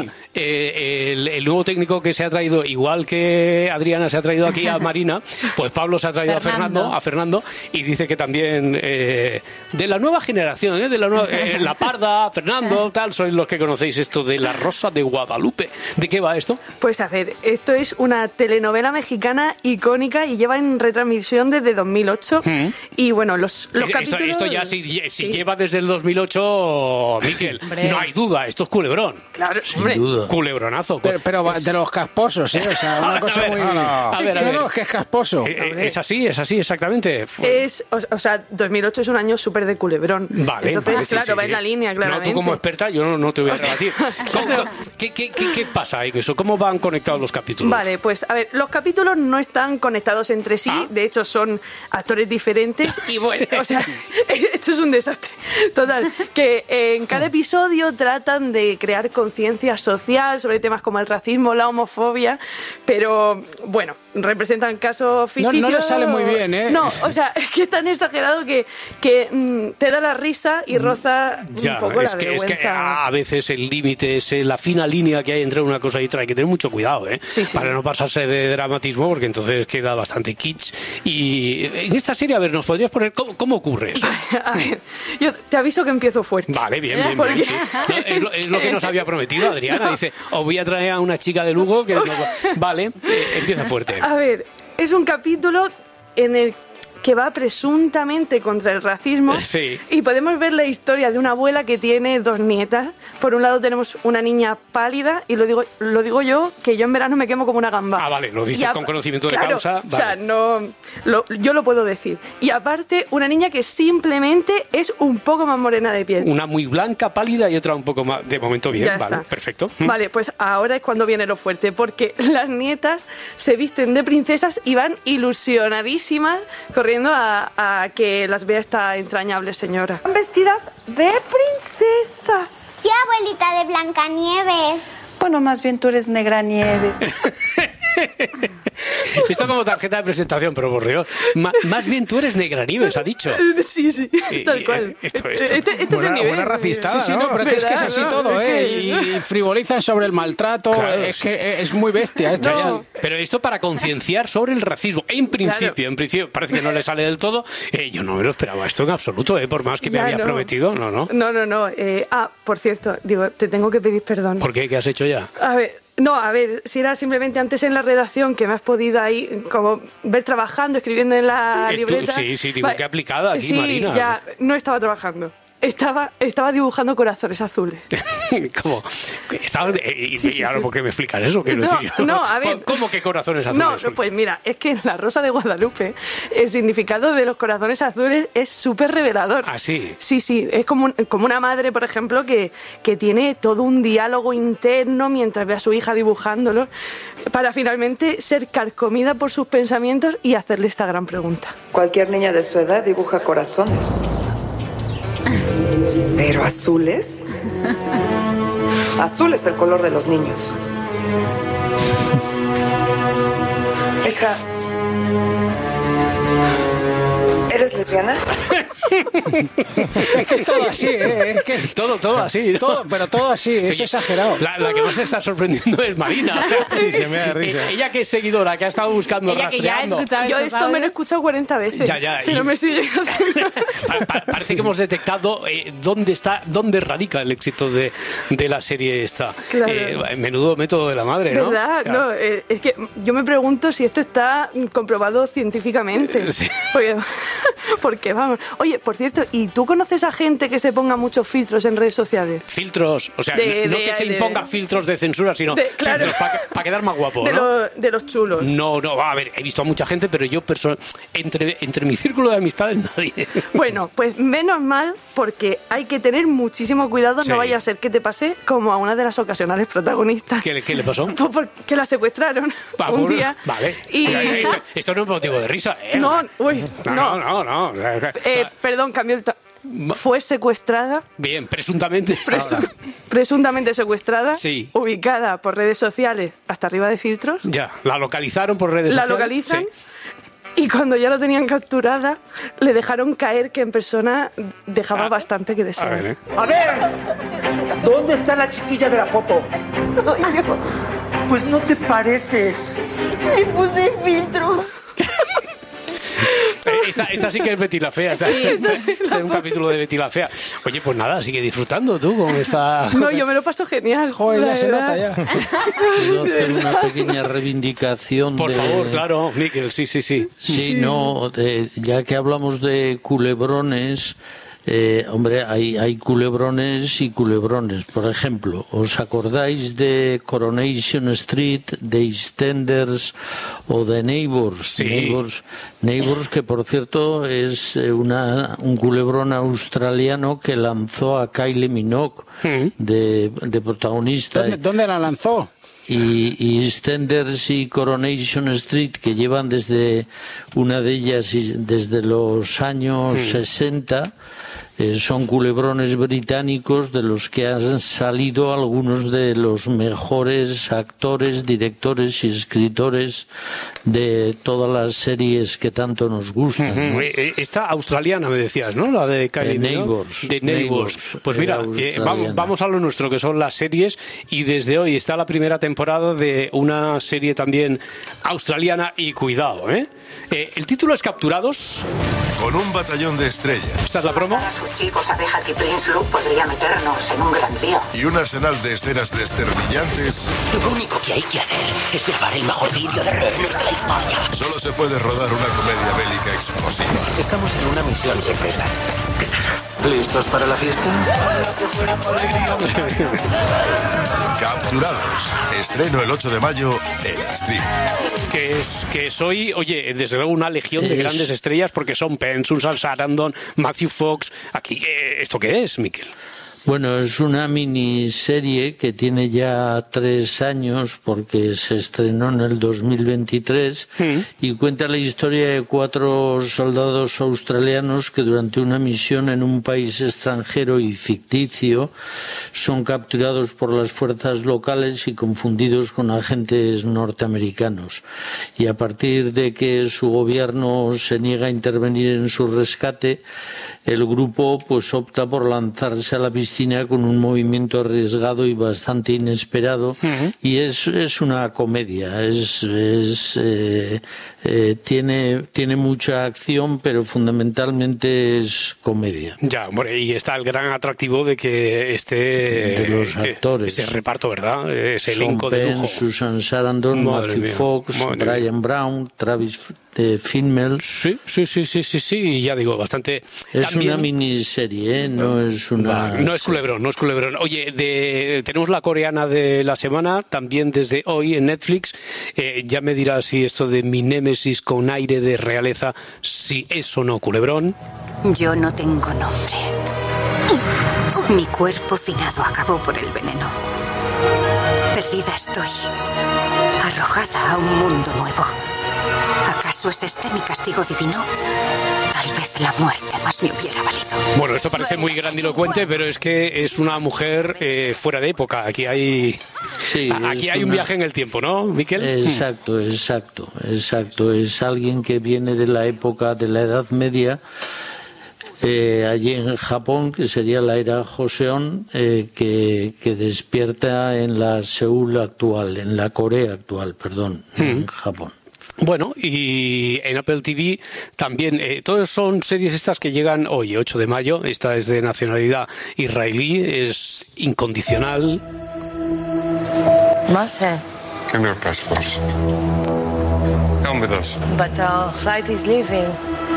eh, el, el nuevo técnico que se ha traído, igual que Adriana se ha traído aquí a Marina, pues Pablo se ha traído Fernando. a Fernando, a Fernando, y dice que también eh, de la nueva generación, ¿eh? de la, nueva- eh, la Parda, Fernando, tal, sois los que conocéis esto de La Rosa de Guadalupe. ¿De qué va esto? Pues a ver, esto es una telenovela mexicana icónica y lleva en retransmisión desde dos mil ocho. ocho. Mm. Y bueno, los, los esto, capítulos... esto ya si, si sí. lleva desde el dos mil ocho, Miquel, no hay duda, esto es culebrón. Claro, Sin hombre. duda. Culebronazo. Pero, pero va- de los casposos, ¿eh? O sea, una cosa A ver, muy... no, no. A ver, a ver. No, no, es que es casposo. Eh, eh, es así, es así, exactamente. Es, o, o sea, dos mil ocho es un año súper de culebrón. Vale, Entonces, vale, sí, claro, sí, va sí. en la línea, claramente. No, tú como experta, yo no, no te voy a O sea, rebatir. ¿Cómo- claro. ¿Qué, qué, qué, qué pasa ahí? Eso? ¿Cómo van conectados los capítulos? Vale, pues a ver, los capítulos no están conectados entre sí, Ah. de hecho son actores diferentes y bueno, o sea, esto es un desastre. Total, que en cada episodio tratan de crear conciencia social sobre temas como el racismo, la homofobia, pero bueno, representan casos No, ficticios. no le sale muy bien, ¿eh? No, o sea, es que es tan exagerado que, que mm, te da la risa y roza Ya, un poco es la que, es vergüenza. que a veces el límite es eh, la fina línea que hay entre una cosa y otra. Hay que tener mucho cuidado, ¿eh? Sí, sí. Para no pasarse de dramatismo, porque entonces queda bastante kitsch. Y en esta serie, a ver, ¿nos podrías poner cómo, cómo ocurre eso? A ver, yo te aviso que empiezo fuerte. Vale, bien, bien, Porque- bien. Sí. No, es, lo, es lo que nos había prometido Adriana. Dice, os voy a traer a una chica de Lugo que... nos- Vale, eh, empieza fuerte. A ver, es un capítulo en el que va presuntamente contra el racismo Sí. y podemos ver la historia de una abuela que tiene dos nietas. Por un lado tenemos una niña pálida y lo digo lo digo yo, que yo en verano me quemo como una gamba. Ah, vale, lo dices Y a- con conocimiento de claro, causa. O sea, Vale. no, lo- yo lo puedo decir. Y aparte, una niña que simplemente es un poco más morena de piel. Una muy blanca, pálida y otra un poco más... De momento bien, Ya vale, está. perfecto. Vale, pues ahora es cuando viene lo fuerte, porque las nietas se visten de princesas y van ilusionadísimas corriendo a, a que las vea esta entrañable señora. Vestidas de princesas. Sí, abuelita de Blancanieves. Bueno, más bien tú eres Negra Nieves. Esto como tarjeta de presentación, pero por Dios. Ma- más bien tú eres Negranieves, ha dicho. Sí, sí, Y- tal y- cual. Esto, esto. Este, este es Buena- el nivel. buena racistada, Sí, sí, no, pero es que es, que es así ¿Verdad? todo, No, es ¿eh? que- Y, y frivolizan sobre el maltrato, Claro, es sí. que es muy bestia esto. Ya, sí. ya. Pero esto para concienciar sobre el racismo. En principio, Claro. en principio, parece que no le sale del todo. Eh, yo no me lo esperaba esto en absoluto, eh, por más que me Ya, había no. prometido. No, no. No, no, no. eh, ah, por cierto, digo, te tengo que pedir perdón. ¿Por qué? ¿Qué has hecho ya? A ver, no, a ver, si era simplemente antes en la redacción que me has podido ahí como ver trabajando, escribiendo en la Eh, tú- libreta. sí, sí, digo, Vale, qué aplicada aquí, sí, Marina. ya, no estaba trabajando. Estaba, estaba dibujando corazones azules. ¿Cómo? Estabas de- y, Sí, y sí, ahora, sí. ¿por qué me explicas eso? Quiero No, decir, no, a ver. ¿Cómo que corazones azules? No, no, pues mira, es que en la Rosa de Guadalupe el significado de los corazones azules es súper revelador. ¿Ah, sí? Sí, sí, es como, un- como una madre, por ejemplo, que, que tiene todo un diálogo interno mientras ve a su hija dibujándolo para finalmente ser carcomida por sus pensamientos y hacerle esta gran pregunta. Cualquier niña de su edad dibuja corazones. ¿Pero azules? Azul es el color de los niños. Hija, ¿eres lesbiana? Es que es todo así, ¿eh? Es que Todo, todo así. ¿no? todo, pero todo así, es Oye, exagerado. La, la que más se está sorprendiendo es Marina. O sea, Sí, se me da risa. eh, Ella que es seguidora, que ha estado buscando, Ella que ya ha rastreando. escuchado Yo esto, esto ¿sabes? me lo he escuchado cuarenta veces, Ya, ya, pero y- me sigue haciendo... Pa- pa- parece que hemos detectado eh, dónde está, dónde radica el éxito de, de la serie esta. Claro. Eh, menudo método de la madre, ¿no? ¿Verdad? Claro. No, eh, es que yo me pregunto si esto está comprobado científicamente. Sí. Porque, porque vamos. Oye, por cierto, ¿y tú conoces a gente que se ponga muchos filtros en redes sociales? Filtros, o sea, De- no de- que se de- imponga filtros de censura, sino De- claro. filtros para quedar más guapo, De, ¿no? lo- de los chulos. No, no, a ver, he visto a mucha gente, pero yo perso- entre, entre mi círculo de amistades nadie. Bueno, pues menos mal, porque hay que tener muchísimo cuidado, Sí. no vaya a ser que te pase como a una de las ocasionales protagonistas. ¿Qué, le- qué le pasó? Pues porque la secuestraron Va, un pobre- día. Vale. Y... Esto, esto no es motivo de risa, ¿eh? No, uy, no, no. no, no. no. Eh, perdón, cambió el... to- Fue secuestrada, Bien, presuntamente. presu- presuntamente secuestrada, Sí. ubicada por redes sociales hasta arriba de filtros, Ya, la localizaron por redes la sociales. localizan Sí. y cuando ya la tenían capturada le dejaron caer que en persona dejaba bastante que A desear. ver, ¿eh? A ver, ¿dónde está la chiquilla de la foto? Pues no te pareces. Le puse filtro. Esta, esta sí que es Betty la Fea. Esta, Sí. esta- este es un capítulo de Betty la Fea. Oye, pues nada, sigue disfrutando tú con esta... No, yo me lo paso genial. Joder, la ya se verdad. nota ya. Puedo hacer una pequeña reivindicación Por de... favor, claro, Miquel, sí, sí, sí. Sí, no, de- ya que hablamos de culebrones, eh, hombre, hay, hay culebrones y culebrones. Por ejemplo, ¿os acordáis de Coronation Street, de EastEnders o de Neighbours? Sí. Neighbours, Neighbours, que por cierto es eh, una, un culebrón australiano que lanzó a Kylie Minogue de, de protagonista. ¿Dónde, dónde la lanzó? y, y EastEnders y Coronation Street, que llevan desde una de ellas y desde los años Mm. sesenta, eh, son culebrones británicos de los que han salido algunos de los mejores actores, directores y escritores de todas las series que tanto nos gustan, ¿no? Ujú. Eh, Esta australiana, me decías, ¿no? La de Kylie De Minogue. Neighbours. De Neighbours. Neighbours. Pues mira, Era eh, australiana. vamos, vamos a lo nuestro, que son las series, y desde hoy está la primera temporada de una serie también australiana, y cuidado, ¿eh? Eh, el título es Capturados. Con un batallón de estrellas ¿Esta es la promo? Sus chicos abejas y Prince Luke podría meternos en un gran lío. y un arsenal de escenas desternillantes, Lo único que hay que hacer es grabar el mejor vídeo de Redneck de la historia. solo se puede rodar una comedia bélica explosiva. Estamos en una misión secreta. ¿Listos para la fiesta? Capturados. Estreno el ocho de mayo en stream. Que es, que soy, oye, desde luego una legión de Es- grandes estrellas, porque son Penn, Susan Sarandon, Matthew Fox. Aquí, eh, ¿esto qué es, Miquel? Bueno, es una miniserie que tiene ya tres años porque se estrenó en el dos mil veintitrés y cuenta la historia de cuatro soldados australianos que durante una misión en un país extranjero y ficticio son capturados por las fuerzas locales y confundidos con agentes norteamericanos. Y a partir de que su gobierno se niega a intervenir en su rescate, el grupo pues opta por lanzarse a la piscina con un movimiento arriesgado y bastante inesperado, y es, es una comedia, es, es eh, eh, tiene, tiene mucha acción, pero fundamentalmente es comedia. Ya, hombre, y está el gran atractivo de que esté De los eh, actores. ese reparto, ¿verdad? Ese Sean elenco de Penn, lujo. Susan Sarandon, Madre Matthew mía, Fox, madre Brian Brown, Travis de Fimmel. Sí, sí, sí, sí, sí, sí, y ya digo, bastante. Es también- una miniserie, ¿eh? No es una... Va, no es culebrón, no es culebrón. Oye, de, tenemos la coreana de la semana, también desde hoy en Netflix. Eh, ya me dirás si esto de mi némesis con aire de realeza, si es o no culebrón. Yo no tengo nombre. Mi cuerpo finado acabó por el veneno. Perdida estoy. Arrojada a un mundo nuevo. ¿Acaso es este mi castigo divino? Tal vez la muerte más me hubiera valido. Bueno, esto parece muy grandilocuente, pero es que es una mujer eh, fuera de época. Aquí hay, Sí, aquí es hay un una- viaje en el tiempo, ¿no, Miquel? Exacto, exacto, exacto. Es alguien que viene de la época de la Edad Media, eh, allí en Japón, que sería la era Joseon, eh, que, que despierta en la Seúl actual, en la Corea actual, perdón, en Japón. Bueno, y en Apple T V también, eh, todas son series estas que llegan hoy, ocho de mayo. Esta es de nacionalidad israelí, es incondicional. Marcel, Give me your passports. Come with us. but our flight is leaving.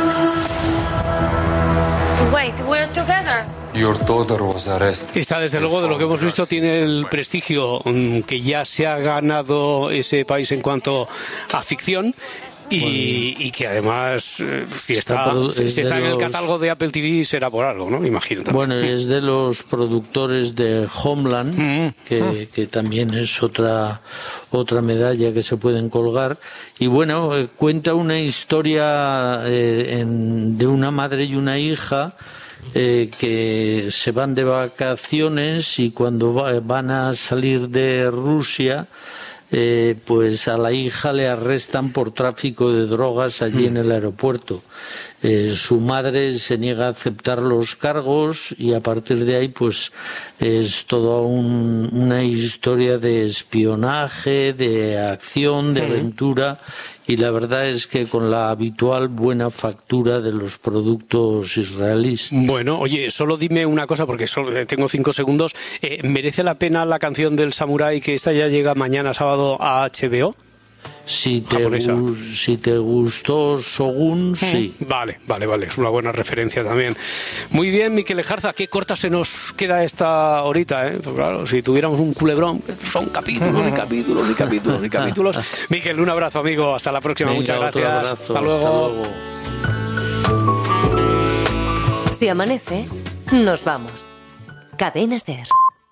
Wait, we're together. Your daughter was arrested. Esta, desde luego, de lo que hemos visto, tiene el prestigio mm, que ya se ha ganado ese país en cuanto a ficción. Y, y que además, eh, si Está está, produ- si es de está en el los- catálogo de Apple T V, será por algo, ¿no? Imagino también. Bueno, es de los productores de Homeland, que, que también es otra otra medalla que se pueden colgar. Y bueno, eh, cuenta una historia eh, en- de una madre y una hija eh, que se van de vacaciones y cuando va- van a salir de Rusia, eh, pues a la hija le arrestan por tráfico de drogas allí en el aeropuerto. Eh, su madre se niega a aceptar los cargos y a partir de ahí pues es toda un, una historia de espionaje, de acción, de aventura, y la verdad es que con la habitual buena factura de los productos israelíes. Bueno, oye, solo dime una cosa porque solo tengo cinco segundos. Eh, ¿merece la pena la canción del samurái, que esta ya llega mañana sábado a H B O? Si te, gu- si te gustó Shogun, sí. Vale, vale, vale, es una buena referencia también. Muy bien, Miquel Ejarza, qué corta se nos queda esta horita, ¿eh? Pues claro, si tuviéramos un culebrón, son capítulos y capítulos y capítulos y capítulos. Miquel, un abrazo, amigo, hasta la próxima. Venga, muchas gracias. Abrazo, hasta luego. Hasta luego. Si amanece, nos vamos. Cadena SER.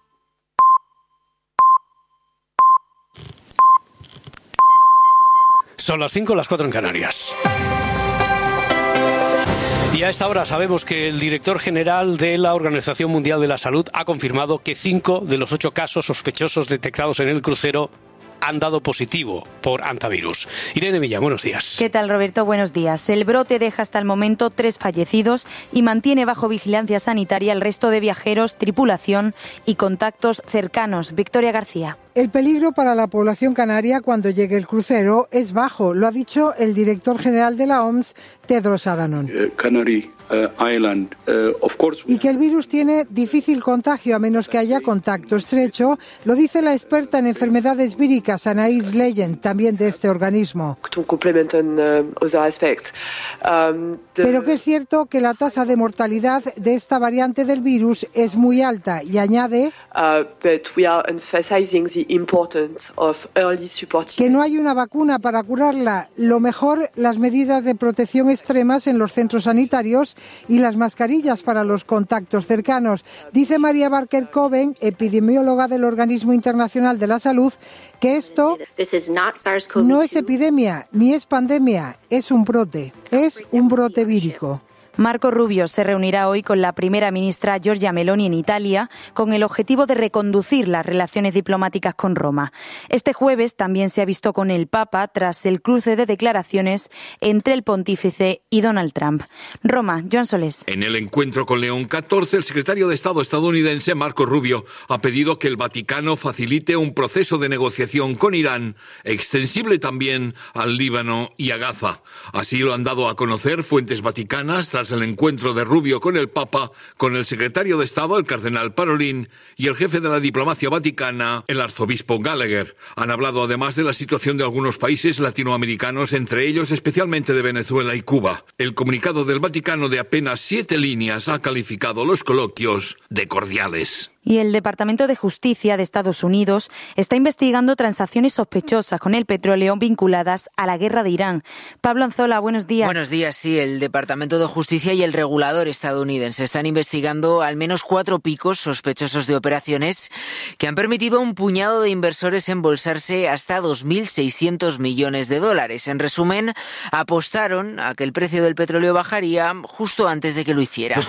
Son las cinco, las cuatro en Canarias. Y a esta hora sabemos que el director general de la Organización Mundial de la Salud ha confirmado que cinco de los ocho casos sospechosos detectados en el crucero han dado positivo por hantavirus. Irene Villa, buenos días. ¿Qué tal, Roberto? Buenos días. El brote deja hasta el momento tres fallecidos y mantiene bajo vigilancia sanitaria el resto de viajeros, tripulación y contactos cercanos. Victoria García. El peligro para la población canaria cuando llegue el crucero es bajo, lo ha dicho el director general de la O M S, Tedros Adhanom. Uh, Canary uh, Island, uh, of course. Y que el virus tiene difícil contagio a menos que haya contacto estrecho, lo dice la experta en enfermedades víricas, Anaïs Legend, también de este organismo. Pero que es cierto que la tasa de mortalidad de esta variante del virus es muy alta y añade que no hay una vacuna para curarla. Lo mejor, las medidas de protección extremas en los centros sanitarios y las mascarillas para los contactos cercanos. Dice María Barker Coben, epidemióloga del Organismo Internacional de la Salud, que esto no es epidemia ni es pandemia, es un brote, es un brote vírico. Marco Rubio se reunirá hoy con la primera ministra Giorgia Meloni en Italia con el objetivo de reconducir las relaciones diplomáticas con Roma. Este jueves también se ha visto con el Papa tras el cruce de declaraciones entre el pontífice y Donald Trump. Roma, Joan Solés. En el encuentro con León catorce, el secretario de Estado estadounidense Marco Rubio ha pedido que el Vaticano facilite un proceso de negociación con Irán, extensible también al Líbano y a Gaza. Así lo han dado a conocer fuentes vaticanas tras el encuentro de Rubio con el Papa, con el secretario de Estado, el cardenal Parolin, y el jefe de la diplomacia vaticana, el arzobispo Gallagher. Han hablado además de la situación de algunos países latinoamericanos, entre ellos especialmente de Venezuela y Cuba. El comunicado del Vaticano, de apenas siete líneas, ha calificado los coloquios de cordiales. Y el Departamento de Justicia de Estados Unidos está investigando transacciones sospechosas con el petróleo vinculadas a la guerra de Irán. Pablo Anzola, buenos días. Buenos días, sí. El Departamento de Justicia y el regulador estadounidense están investigando al menos cuatro picos sospechosos de operaciones que han permitido a un puñado de inversores embolsarse hasta dos mil seiscientos millones de dólares. En resumen, apostaron a que el precio del petróleo bajaría justo antes de que lo hiciera.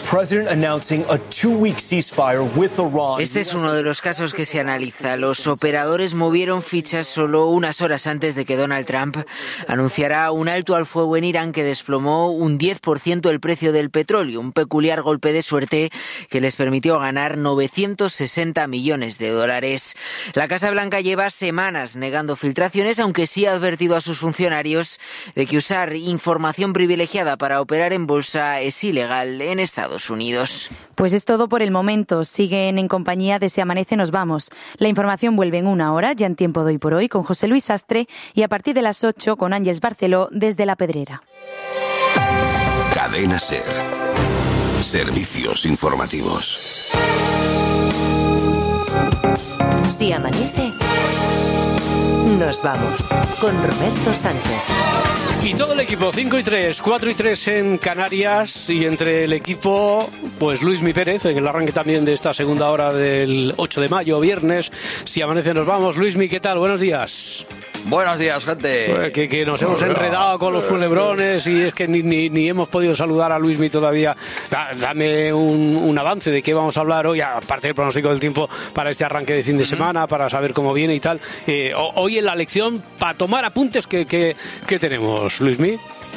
Este es uno de los casos que se analiza. Los operadores movieron fichas solo unas horas antes de que Donald Trump anunciara un alto al fuego en Irán que desplomó un diez por ciento el precio del petróleo, un peculiar golpe de suerte que les permitió ganar novecientos sesenta millones de dólares. La Casa Blanca lleva semanas negando filtraciones, aunque sí ha advertido a sus funcionarios de que usar información privilegiada para operar en bolsa es ilegal en Estados Unidos. Pues es todo por el momento. Siguen en compañía de Si Amanece Nos Vamos. La información vuelve en una hora, ya en Tiempo de Hoy por Hoy, con José Luis Astre, y a partir de las ocho con Ángeles Barceló desde La Pedrera. Cadena SER. Servicios informativos. Si amanece, nos vamos con Roberto Sánchez. Y todo el equipo, cinco y tres, cuatro y tres en Canarias, y entre el equipo, pues Luismi Pérez, en el arranque también de esta segunda hora del ocho de mayo, viernes. Si amanece nos vamos. Luismi, ¿qué tal? Buenos días. Buenos días, gente. Pues que, que nos hemos enredado con los culebrones y es que ni, ni, ni hemos podido saludar a Luismi todavía. Da, dame un, un avance de qué vamos a hablar hoy, aparte del pronóstico del tiempo para este arranque de fin de semana, para saber cómo viene y tal. Eh, hoy en la lección, para tomar apuntes, que, que, que tenemos, Luismi.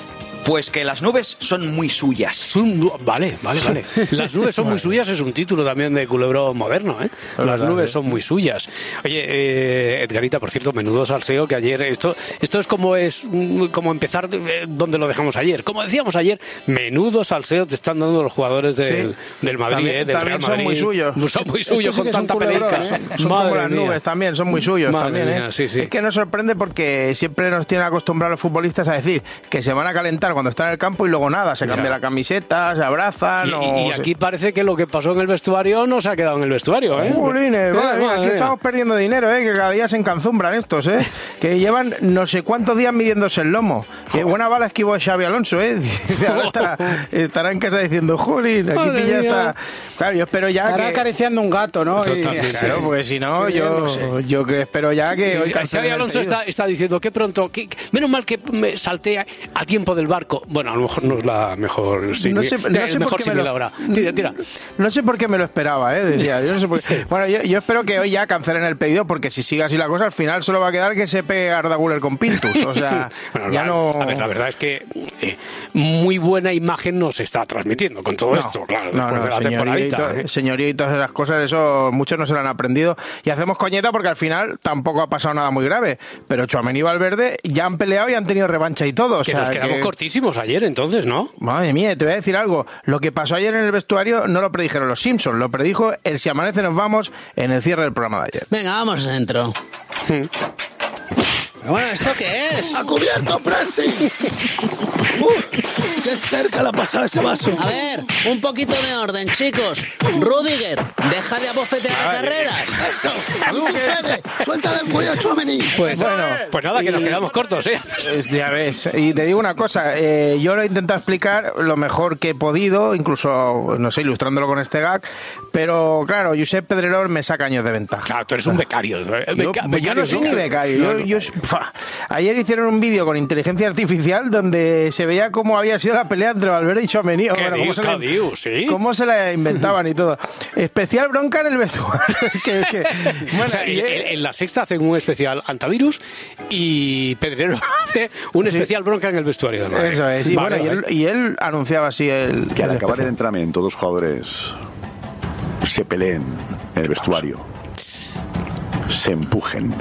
Pues que las nubes son muy suyas. Son, vale, vale, vale. Las nubes son muy suyas es un título también de Culebrón moderno, ¿eh? Las nubes son muy suyas. Oye, eh, Edgarita, por cierto, menudo salseo que ayer... Esto esto es como es como empezar de, donde lo dejamos ayer. Como decíamos ayer, menudo salseo te están dando los jugadores del, sí. del Madrid, también, eh, del Real Madrid. Son muy suyos. Son muy suyos con tanta peleca. ¿eh? Son, son como las mía. nubes también, son muy suyos Madre también. mía, ¿eh? sí, sí. Es que nos sorprende porque siempre nos tienen acostumbrados los futbolistas a decir que se van a calentar cuando están en el campo y luego nada, se cambia ya. la camiseta, se abrazan. Y, o y aquí se... parece que lo que pasó en el vestuario no se ha quedado en el vestuario, ¿eh? Jolines, madre mía, aquí estamos perdiendo dinero, ¿eh? Que cada día se encanzumbran estos, ¿eh? Que llevan no sé cuántos días midiéndose el lomo. Qué buena bala esquivó Xavi Alonso, ¿eh? Ahora estará, estará en casa diciendo, jolín, aquí Madre pilla mía. está... Claro, yo espero ya Estará que... acariciando un gato, ¿no? Y... Claro, porque si no, yo, yo que espero ya que... Hoy Xavi Alonso está, está diciendo que pronto... Que, menos mal que me salté a, a tiempo del barco. Bueno, a lo mejor no es la mejor... Sí, no sé, no sé mejor por qué me lo, ahora. Tira, tira. No sé por qué me lo esperaba, ¿eh? Decía, yo no sé por qué. Sí. Bueno, yo, yo espero que hoy ya cancelen el pedido, porque si sigue así la cosa, al final solo va a quedar que se pegue Arda Güler con Pintus. O sea, bueno, ya la, no... A ver, la verdad es que eh, muy buena imagen nos está transmitiendo con todo no, esto, claro, no, después no, de la señoría temporadita. Y to, ¿eh? Señoría y todas esas cosas, eso muchos no se lo han aprendido. Y hacemos coñeta porque al final tampoco ha pasado nada muy grave. Pero Tchouaméni y Valverde ya han peleado y han tenido revancha y todo. O que sea, nos quedamos que... cortísimos ayer, entonces, ¿no? Madre mía, te voy a decir algo. Lo que pasó ayer en el vestuario no lo predijeron los Simpsons, lo predijo el Si Amanece Nos Vamos en el cierre del programa de ayer. Venga, vamos adentro. Bueno, ¿esto qué es? ¡A cubierto, Presi! ¡Uf! ¡Qué cerca la ha pasado ese vaso! A ver, un poquito de orden, chicos. Rudiger, deja de abofetear a carreras. ¡Eso! ¡Sucede! ¡Suelta del cuello a Tchouaméni! Pues bueno, pues nada, que y, nos quedamos cortos, ¿eh? Ya ves. Y te digo una cosa, eh, yo lo he intentado explicar lo mejor que he podido, incluso, no sé, ilustrándolo con este gag, pero claro, Josep Pedrerol me saca años de ventaja. Claro, tú eres un becario. ¿eh? Yo, Beca, yo becario, no soy ni becario. Yo, yo, pfa. Ayer hicieron un vídeo con inteligencia artificial donde se veía cómo había sido la pelea entre Valverde y Tchouaméni. Bueno, dios, cómo, se le, dios, ¿sí? cómo se la inventaban y todo. Especial bronca en el vestuario. que, que, bueno, o sea, y, en, en la Sexta hacen un especial antivirus y Pedrero hace un especial sí. bronca en el vestuario. ¿No? Eso es. Y, vale, bueno, vale. y, él, y él anunciaba así el... Que al el acabar el entrenamiento dos jugadores se peleen en el vestuario, se empujen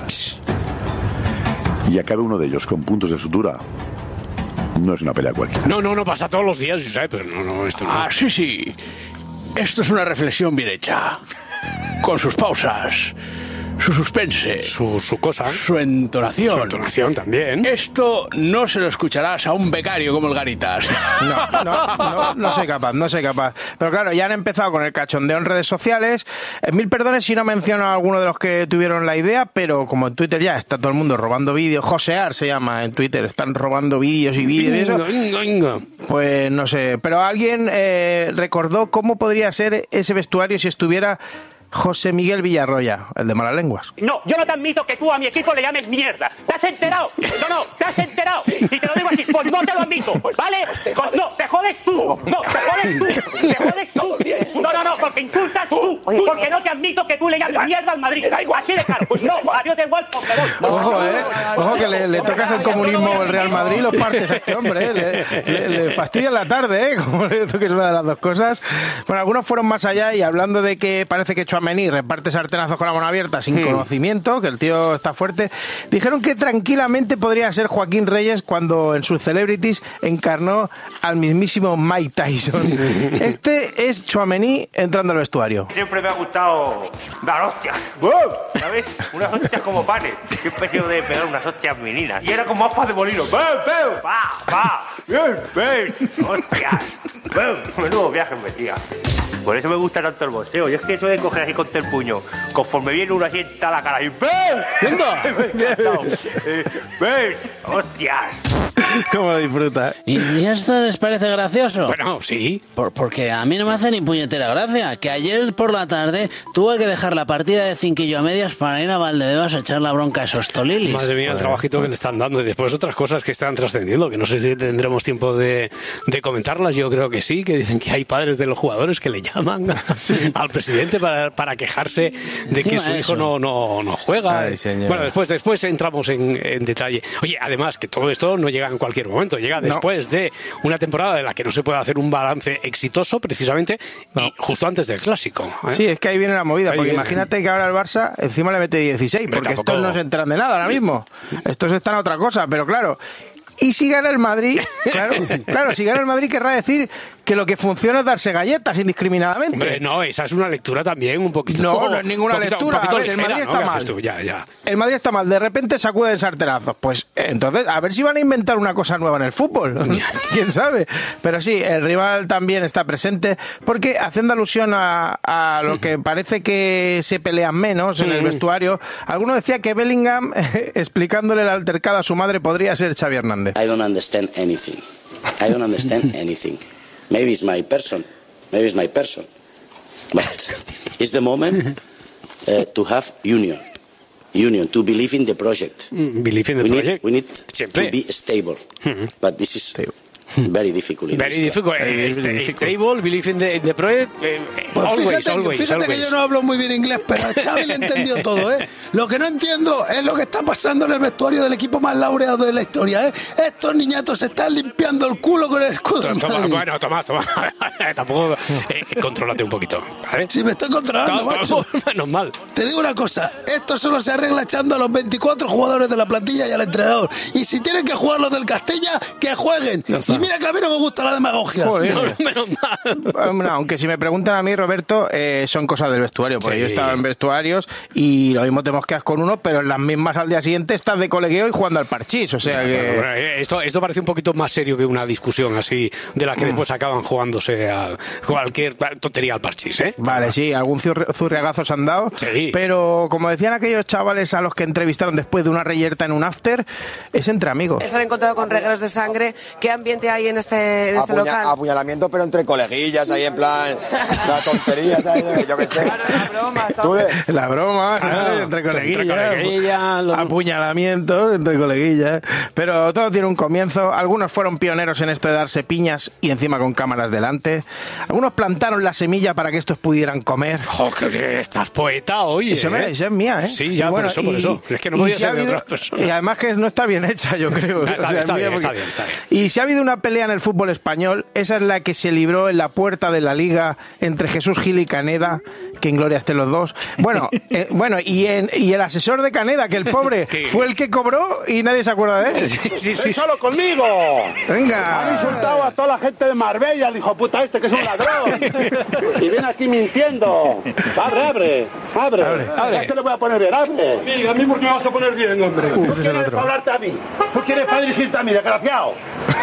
y acabe uno de ellos con puntos de sutura. No es una pelea cualquiera. No, no, no pasa todos los días, ¿sabes? Pero no, no, esto no. Ah, sí, sí. Esto es una reflexión bien hecha. Con sus pausas, su suspense, su, su cosa, su entonación. Su entonación también. Esto no se lo escucharás a un becario como el Garitas. No, no, no, no soy capaz, no soy capaz. Pero claro, ya han empezado con el cachondeo en redes sociales. Eh, mil perdones si no menciono a alguno de los que tuvieron la idea, pero como en Twitter ya está todo el mundo robando vídeos, Josear se llama en Twitter, están robando vídeos y vídeos y eso. Inga, inga. Pues no sé, pero alguien eh, recordó cómo podría ser ese vestuario si estuviera José Miguel Villarroya, el de Malas Lenguas. No, yo no te admito que tú a mi equipo le llames mierda. ¿Te has enterado? No, no, ¿te has enterado? Sí. Y te lo digo así, pues no te lo admito, ¿vale? Pues no, te jodes tú. No, te jodes tú. Te jodes tú. No, no, no, porque insultas tú. Porque no te admito que tú le llames mierda al Madrid. Así de claro. Pues no, adiós de igual, pues me voy. Ojo, eh. Ojo que le, le tocas el comunismo o el Real Madrid y lo partes a este hombre, eh. Le, le, le fastidia la tarde, eh. Como le toques una de las dos cosas. Bueno, algunos fueron más allá y hablando de que parece que Tchouaméni reparte sartenazos con la mano abierta sin hmm. conocimiento, que el tío está fuerte, dijeron que tranquilamente podría ser Joaquín Reyes cuando en sus Celebrities encarnó al mismísimo Mike Tyson. Este es Tchouaméni entrando al vestuario. Siempre me ha gustado dar hostias, ¿sabes? Unas hostias como panes. Siempre he sido de pegar unas hostias meninas. Y era como aspas de molino. ¡Ven, ven! ¡Va, va! ¡Ven, ven! ¡Hostias! ¡Ven! Menudo viaje me metía. Por eso me gusta tanto el boxeo. Y es que eso de coger así contra el puño, conforme viene uno asienta la cara y ¡ven! ¡Venga! ¡Ven! ¡Hostias! ¿Cómo lo disfruta? ¿Y, ¿Y esto les parece gracioso? Bueno, sí. Por, porque a mí no me hace ni puñetera gracia. Que ayer por la tarde tuve que dejar la partida de cinquillo a medias para ir a Valdebebas a echar la bronca a esos tolilis. Madre mía, el trabajito que le están dando. Y después otras cosas que están trascendiendo, que no sé si tendremos tiempo de, de comentarlas. Yo creo que sí, que dicen que hay padres de los jugadores que le llaman sí. al presidente para, para quejarse de que su hijo no, no, no juega. Ay, bueno, después, después entramos en, en detalle. Oye, además que todo esto no llega en cualquier momento. Llega después no. de una temporada de la que no se puede hacer un balance exitoso, precisamente, no. y justo antes del Clásico. ¿eh? Sí, es que ahí viene la movida, ahí porque viene. Imagínate que ahora el Barça encima le mete dieciséis, Hombre, porque tampoco... estos no se enteran de nada ahora mismo. Estos están a otra cosa, pero claro... Y si gana el Madrid, claro, claro, si gana el Madrid querrá decir que lo que funciona es darse galletas indiscriminadamente. Hombre, no, esa es una lectura también un poquito... No, no es ninguna poquito, lectura. A ver, ligera, el Madrid ¿no? está mal. Tú? Ya, ya. El Madrid está mal. De repente sacuden sartenazos. Pues entonces, a ver si van a inventar una cosa nueva en el fútbol. ¿Quién sabe? Pero sí, el rival también está presente porque, haciendo alusión a, a lo que parece que se pelean menos en el vestuario, alguno decía que Bellingham, explicándole el altercado a su madre, podría ser Xavi Hernández. I don't understand anything. I don't understand anything. Maybe it's my person. Maybe it's my person. But it's the moment uh, to have union. Union, to believe in the project. Mm, believe in the we project. Need, we need Siempre. to be stable. Mm-hmm. But this is stable. Very difficult. Very difficult. Very St- difficult. Stable, believe in the, in the project. Eh, pues always, fíjate, always, fíjate always. que yo no hablo muy bien inglés, pero a Xavi le entendió todo, ¿eh? Lo que no entiendo es lo que está pasando en el vestuario del equipo más laureado de la historia, ¿eh? Estos niñatos se están limpiando el culo con el escudo. Toma, toma, bueno, toma, toma. Tampoco. Eh, contrólate un poquito, ¿vale? Sí, me estoy controlando, no, macho. Menos mal. Te digo una cosa, esto solo se arregla echando a los veinticuatro jugadores de la plantilla y al entrenador. Y si tienen que jugar los del Castilla, que jueguen. Y mira que a mí no me gusta la demagogia. Joder. No, menos mal. Bueno, aunque si me preguntan a mí, Roberto, eh, son cosas del vestuario, porque sí. Yo estaba en vestuarios y lo mismo te mosqueas con uno, pero en las mismas al día siguiente estás de colegueo y jugando al parchís, o sea que... Pero, pero, esto, esto parece un poquito más serio que una discusión así, de la que después acaban jugándose a cualquier tontería al parchís, ¿eh? Vale, sí, algún zurriagazo se han dado, sí. Pero como decían aquellos chavales a los que entrevistaron después de una reyerta en un after, es entre amigos. Se han encontrado con regueros de sangre. ¿Qué ambiente hay en este, en este Apuña, local? Apuñalamiento, pero entre coleguillas, ahí en plan, la tontería, ¿sabes? Yo qué sé. La broma, ¿Tú de? La broma, ah, entre coleguillas. Entre coleguillas lo... Apuñalamientos entre coleguillas. Pero todo tiene un comienzo. Algunos fueron pioneros en esto de darse piñas y encima con cámaras delante. Algunos plantaron la semilla para que estos pudieran comer. ¡Oh, que estás poeta hoy! Eso, ¿eh? Esa es mía, ¿eh? Sí, ya, bueno, por eso, y, por eso. Es que no podía si ser de otra persona. Y además que no está bien hecha, yo creo. Está, o sea, está, bien, porque... está bien, está bien. Y si ha habido una pelea en el fútbol español, esa es la que se libró en la puerta de la Liga entre Jesús Gil y Caneda, que en gloria estén los dos. Bueno, eh, bueno y, en, y el asesor de Caneda, que el pobre fue el que cobró y nadie se acuerda de él. Sí, sí, sí. ¡Déjalo conmigo! Venga. Han insultado a toda la gente de Marbella, el hijo puta este, que es un ladrón. Y viene aquí mintiendo. Abre, abre, abre. abre. abre. ¿A qué le voy a poner bien? Abre. Mira, a mí porque me vas a poner bien, hombre. Uf, ¿Tú quieres para hablarte a mí? ¿Tú quieres para dirigirte a mí, desgraciado?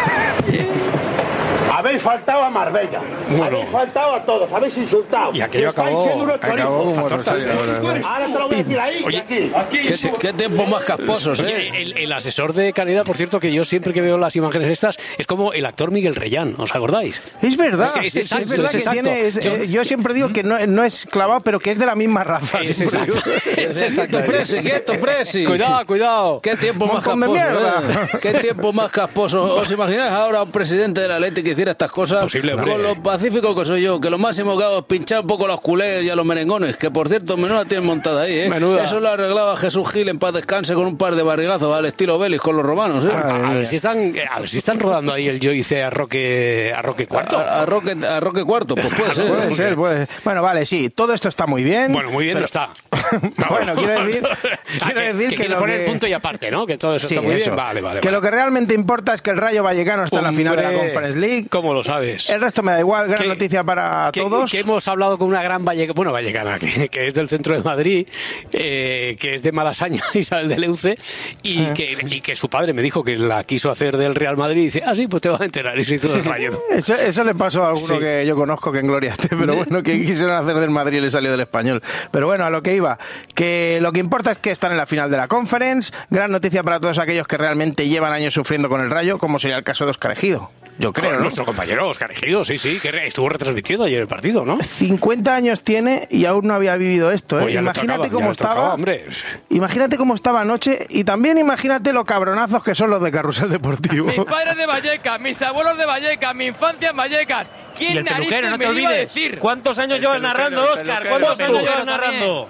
Habéis faltado a Marbella, bueno. Habéis faltado a todos, habéis insultado. Y aquello acabó, acabó como tortas, ¿eh? Ahora te lo voy a decir ahí, Oye, aquí, aquí. ¿Qué, qué tiempos más casposos, Oye, ¿eh? El, el asesor de Caneda, por cierto, que yo siempre que veo las imágenes estas, es como el actor Miguel Reyán, ¿os acordáis? Es verdad, sí, es, exacto, es verdad es que exacto. tiene, es, yo, eh, yo siempre digo que no, no es clavado, pero que es de la misma raza. Es exacto. Es exacto, Presi, quieto, Presi. Cuidado, cuidado. Qué tiempo más casposo, ¿eh? Qué tiempo más casposo. ¿Os imagináis ahora un presidente de la Leti que hiciera estas cosas? Posible, hombre. Con lo pacífico que soy yo, que lo máximo que hago es pinchar un poco los culés y a los merengones, que por cierto, menuda tienen montada ahí, ¿eh? Menuda. Eso lo arreglaba Jesús Gil en paz descanse con un par de barrigazos al estilo Belis con los romanos, ¿eh? A, a ver si están, a ver si están rodando ahí el yo hice a Roque, a Roque Cuarto. A, a, Roque, a Roque Cuarto, pues puede ser. Puede ser, puede. Bueno, vale, sí, todo esto está muy bien. Bueno, muy bien pero... no está. Bueno, quiero decir, quiero que, decir que, que, que lo poner que... punto y aparte, ¿no? Que todo eso sí, está muy eso. bien. Vale, vale. Que vale. lo que realmente importa es que el Rayo Vallecano está Hombre, en la final de la Conference League. ¿Cómo lo sabes? El resto me da igual, gran que, noticia para que, todos. Que hemos hablado con una gran vallecana, bueno, vallecana, que, que es del centro de Madrid, eh, que es de Malasaña, Isabel de Leuce, y, eh. que, y que su padre me dijo que la quiso hacer del Real Madrid, y dice, ah, sí, pues te vas a enterar, y se hizo del Rayo. Eso, eso le pasó a alguno sí. que yo conozco que en gloria esté, pero bueno, que quisieron hacer del Madrid y le salió del Español. Pero bueno, a lo que iba, que lo que importa es que están en la final de la Conference, gran noticia para todos aquellos que realmente llevan años sufriendo con el Rayo, como sería el caso de Óscar Ejido. Yo creo, ¿no? Nuestro compañero Óscar Ejido, sí, sí, que estuvo retransmitiendo ayer el partido, ¿no? cincuenta años tiene y aún no había vivido esto, ¿eh? Pues imagínate tocaba, cómo estaba. Tocaba, hombre. Imagínate cómo estaba anoche y también imagínate lo cabronazos que son los de Carrusel Deportivo. Mis padres de Vallecas, mis abuelos de Vallecas, mi infancia en Vallecas. ¿Quién narices no te me olvides. iba a decir? ¿Cuántos años llevas narrando, Óscar? ¿Cuántos años llevas narrando?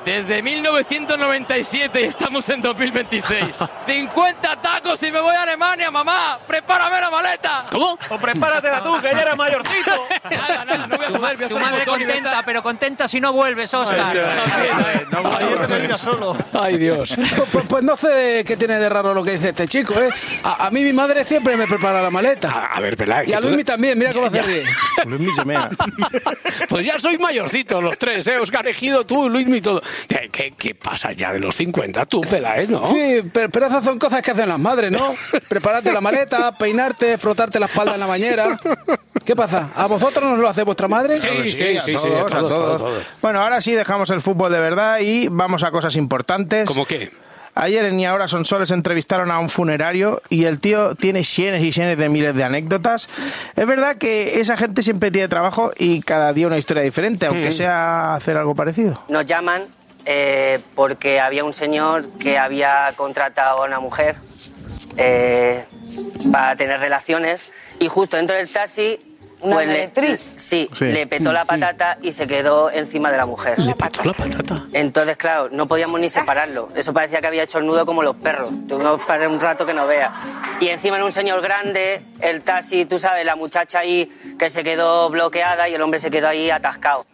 Desde mil novecientos noventa y siete y estamos en dos mil veintiséis. cincuenta tacos y me voy a Alemania, mamá. ¡Prepárame la maleta! ¿Cómo? O prepáratela tú, que ya eres mayorcito. Nada, nada, no voy a comer. Tu, tu madre contenta, pero contenta si no vuelves, Oscar. No, no, no, no, no, solo. Ay, Dios. Pues, pues no sé qué tiene de raro lo que dice este chico, ¿eh? A, a mí mi madre siempre me prepara la maleta. A, a ver, Peláez. Y a Luismi también, mira cómo hace bien. Luismi se mea. Pues ya sois mayorcitos los tres, ¿eh? Oscar Ejido, tú, Luismi, todo. ¿Qué, qué, qué pasa ya de los cincuenta tú, Peláez, no? Sí, pero, pero esas son cosas que hacen las madres, ¿no? Prepararte la maleta, peinarte, frotarte la espalda en la bañera. ¿Qué pasa? ¿A vosotros no lo hace vuestra madre? Sí, sí, sí, sí, a sí, todos, a todos, a todos. todos, todos. Bueno, ahora sí dejamos el fútbol de verdad y vamos a cosas importantes. ¿Cómo qué? Ayer en Ni Ahora Son Soles entrevistaron a un funerario y el tío tiene cientos y cientos de miles de anécdotas. Es verdad que esa gente siempre tiene trabajo y cada día una historia diferente, aunque sea hacer algo parecido. Nos llaman eh, porque había un señor que había contratado a una mujer eh, para tener relaciones y justo dentro del taxi... ¿Una pues le- directriz? sí, Sí. le petó la patata y se quedó encima de la mujer. ¿Le petó la patata? Entonces, claro, no podíamos ni separarlo. Eso parecía que había hecho el nudo como los perros. Tuvimos para un rato que no vea. Y encima era un señor grande, el taxi, tú sabes, la muchacha ahí que se quedó bloqueada y el hombre se quedó ahí atascado.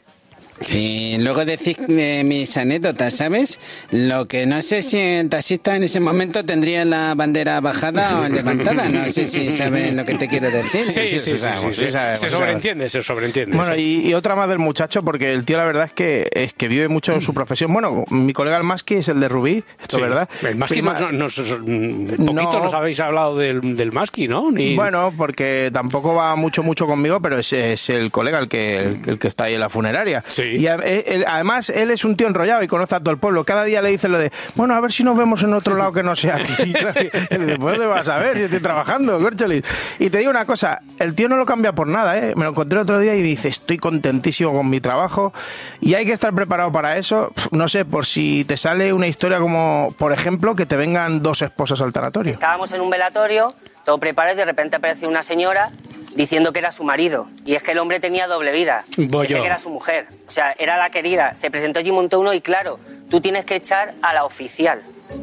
Sí, luego decís eh, mis anécdotas, ¿sabes? Lo que no sé si el taxista en ese momento tendría la bandera bajada o levantada. No sé si sabes lo que te quiero decir. Sí, sí, sí, sí, sabemos, sí, sí sabemos, se sí sobreentiende, se sobreentiende. Bueno, sí. y, y otra más del muchacho, porque el tío la verdad es que es que vive mucho su profesión. Bueno, mi colega el Masqui es el de Rubí, esto Sí. verdad. El Masqui, Prima- nos, nos- poquito No. nos habéis hablado del, del Masqui, ¿no? Ni... Bueno, porque tampoco va mucho mucho conmigo, pero es, es el colega el que, el, el que está ahí en la funeraria. Sí. Y a- él- además él es un tío enrollado y conoce a todo el pueblo. Cada día le dice lo de, bueno, a ver si nos vemos en otro lado que no sea aquí. Y después te vas a ver si estoy trabajando, Córcholis. Y te digo una cosa, el tío no lo cambia por nada, ¿eh? Me lo encontré otro día y dice, estoy contentísimo con mi trabajo y hay que estar preparado para eso. Pf, No sé, por si te sale una historia como, por ejemplo, que te vengan dos esposas al tanatorio. Estábamos en un velatorio, todo preparado y de repente apareció una señora diciendo que era su marido. Y es que el hombre tenía doble vida. Voy Dice yo. que era su mujer. O sea, era la querida. Se presentó allí, montó uno y claro, tú tienes que echar a la oficial.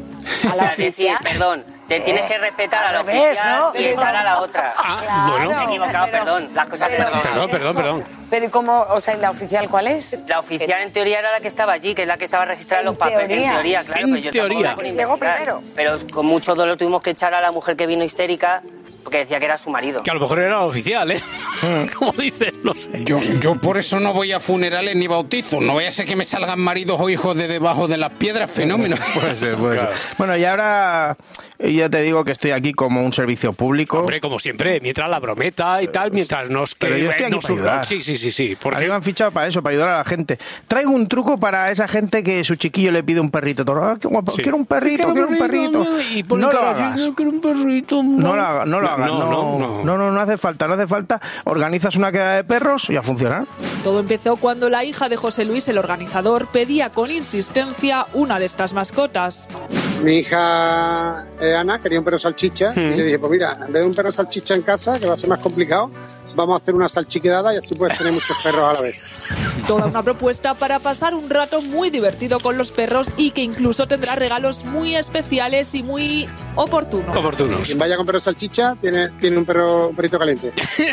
¿A la oficial? Decir, perdón, te tienes que respetar a la Al revés, oficial ¿no? y echar a la otra. Ah, bueno. Me he equivocado, pero- perdón. Las cosas pero- perdón. Perdón, perdón, perdón. Pero ¿y cómo, o sea, ¿y la oficial cuál es? La oficial en teoría era la que estaba allí, que es la que estaba registrada en En los papeles. teoría. En teoría, claro. En pero yo tampoco teoría. me pongo a Llegó investigar. primero. Pero con mucho dolor tuvimos que echar a la mujer que vino histérica porque decía que era su marido. Que a lo mejor era oficial, ¿eh? Como dicen, no sé. Yo, yo por eso no voy a funerales ni bautizos. No vaya a ser que me salgan maridos o hijos de debajo de las piedras, fenómeno. Puede ser, puede ser. Bueno, y ahora ya te digo que estoy aquí como un servicio público. Hombre, como siempre, mientras la brometa y tal, mientras nos... Pero que- yo estoy aquí nos para surja- ayudar. Sí, sí, sí, sí. A mí Porque... me han fichado para eso, para ayudar a la gente. Traigo un truco para esa gente que su chiquillo le pide un perrito. Todo, "Ah, qué guapo, Sí. quiero un perrito, quiero un perrito. Y pone No lo cara así, hagas. "No quiero un perrito. No lo hagas, no lo hagas. No, No, no, no, no, no, no hace falta, no hace falta. Organizas una queda de perros y a funcionar. Todo empezó cuando la hija de José Luis, el organizador, pedía con insistencia una de estas mascotas. Mi hija eh, Ana quería un perro salchicha y le dije, pues mira, en vez de un perro salchicha en casa, que va a ser más complicado, vamos a hacer una salchiquedada y así puedes tener muchos perros a la vez. Toda una propuesta para pasar un rato muy divertido con los perros y que incluso tendrá regalos muy especiales y muy oportunos. Oportunos. Quien vaya con perro salchicha tiene, tiene un perro un perrito caliente.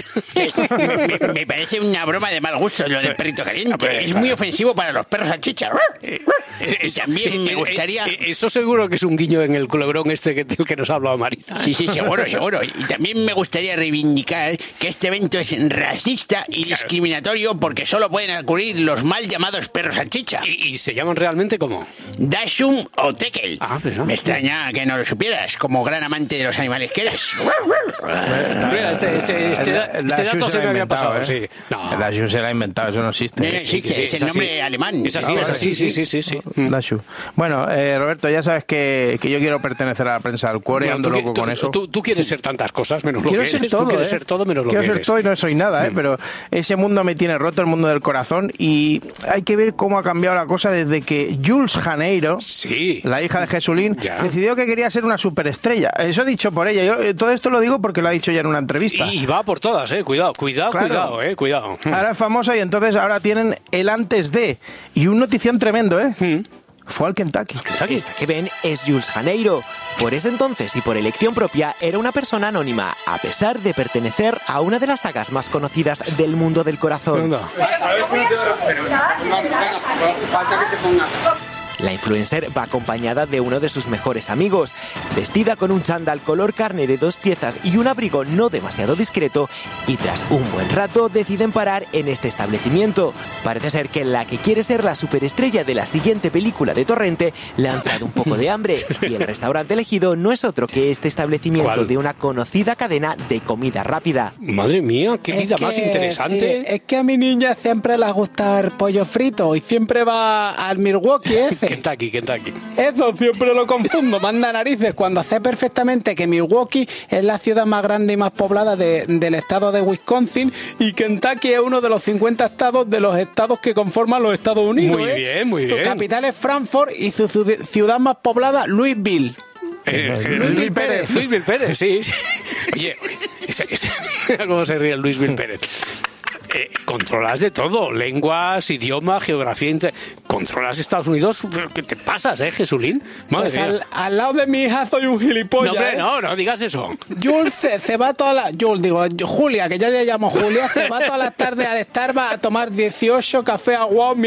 me, me parece una broma de mal gusto lo del perrito caliente. Hombre, Es claro. muy ofensivo para los perros salchicha. Y también me Eh, gustaría... eh, Eso seguro que es un guiño en el culebrón este que, del que nos ha hablado Marina. Sí, sí, seguro, seguro. Y también me gustaría reivindicar que este evento es racista y discriminatorio porque solo pueden acudir los mal llamados perros salchicha. ¿Y, y se llaman realmente cómo? Dachshund o Tekel. Ah, pero... Me extraña que no lo supieras, como gran amante de los animales que eres. Mira, este, este, este, da- El- el este Dachshund dato se se lo me ha había inventado, pasado, ¿eh? sí. No. El Dachshund se lo ha inventado, eso no existe. No, no existe, es el nombre alemán. Es así, No, es así, sí, sí, sí, sí. Mm. Dachshund. Bueno, eh, Roberto, ya sabes que, que yo quiero pertenecer a la prensa del cuore, Bueno, ando tú, loco tú- con eso. Tú, tú quieres ser tantas cosas menos Quiero lo que ser eres. todo, tú quieres ¿eh? ser todo menos lo Quiero que ser eres. todo y no soy nada, ¿eh? Pero ese mundo me tiene roto, el mundo del corazón, y hay que ver cómo ha cambiado la cosa desde que Jules Janeiro, sí. la hija de Jesulín, ya. decidió que quería ser una superestrella. Eso dicho por ella. Yo, todo esto lo digo porque lo ha dicho ya en una entrevista. Y va por todas, eh. Cuidado, cuidado, claro. cuidado, eh. Cuidado. Ahora es famosa y entonces ahora tienen el antes de. Y un notición tremendo, ¿eh? Mm. Fue al Kentucky. Kentucky. Esta que ven es Jules Janeiro. Por ese entonces y por elección propia era una persona anónima, a pesar de pertenecer a una de las sagas más conocidas del mundo del corazón. La influencer va acompañada de uno de sus mejores amigos, vestida con un chándal color carne de dos piezas y un abrigo no demasiado discreto, y tras un buen rato deciden parar en este establecimiento. Parece ser que la que quiere ser la superestrella de la siguiente película de Torrente le ha entrado un poco de hambre, y el restaurante elegido no es otro que este establecimiento ¿Cuál? de una conocida cadena de comida rápida. Madre mía, qué vida es más que, interesante. Sí, es que a mi niña siempre le gusta el pollo frito y siempre va al Milwaukee ese. Kentucky, Kentucky. Eso siempre lo confundo, manda narices, cuando sé perfectamente que Milwaukee es la ciudad más grande y más poblada de, del estado de Wisconsin, y Kentucky es uno de los cincuenta estados de los estados que conforman los Estados Unidos. Muy ¿eh? bien, muy bien. Su capital es Frankfurt y su ciudad más poblada, Louisville. Eh, eh, Luis Pérez. Luis Bill Pérez, sí. sí. Oye, ese, ese, ¿cómo se ríe Luis Bill Pérez? Eh, controlas de todo, lenguas, idioma, geografía, inter... controlas Estados Unidos, ¿qué te pasas, eh, Jesulín? Madre pues mía. Al, al lado de mi hija soy un gilipollas. No, hombre, ¿eh? no, no digas eso. Jules se, se va toda la... Jules, digo, Julia, que yo le llamo Julia, se va todas las tardes al Starbucks a tomar dieciocho café aguados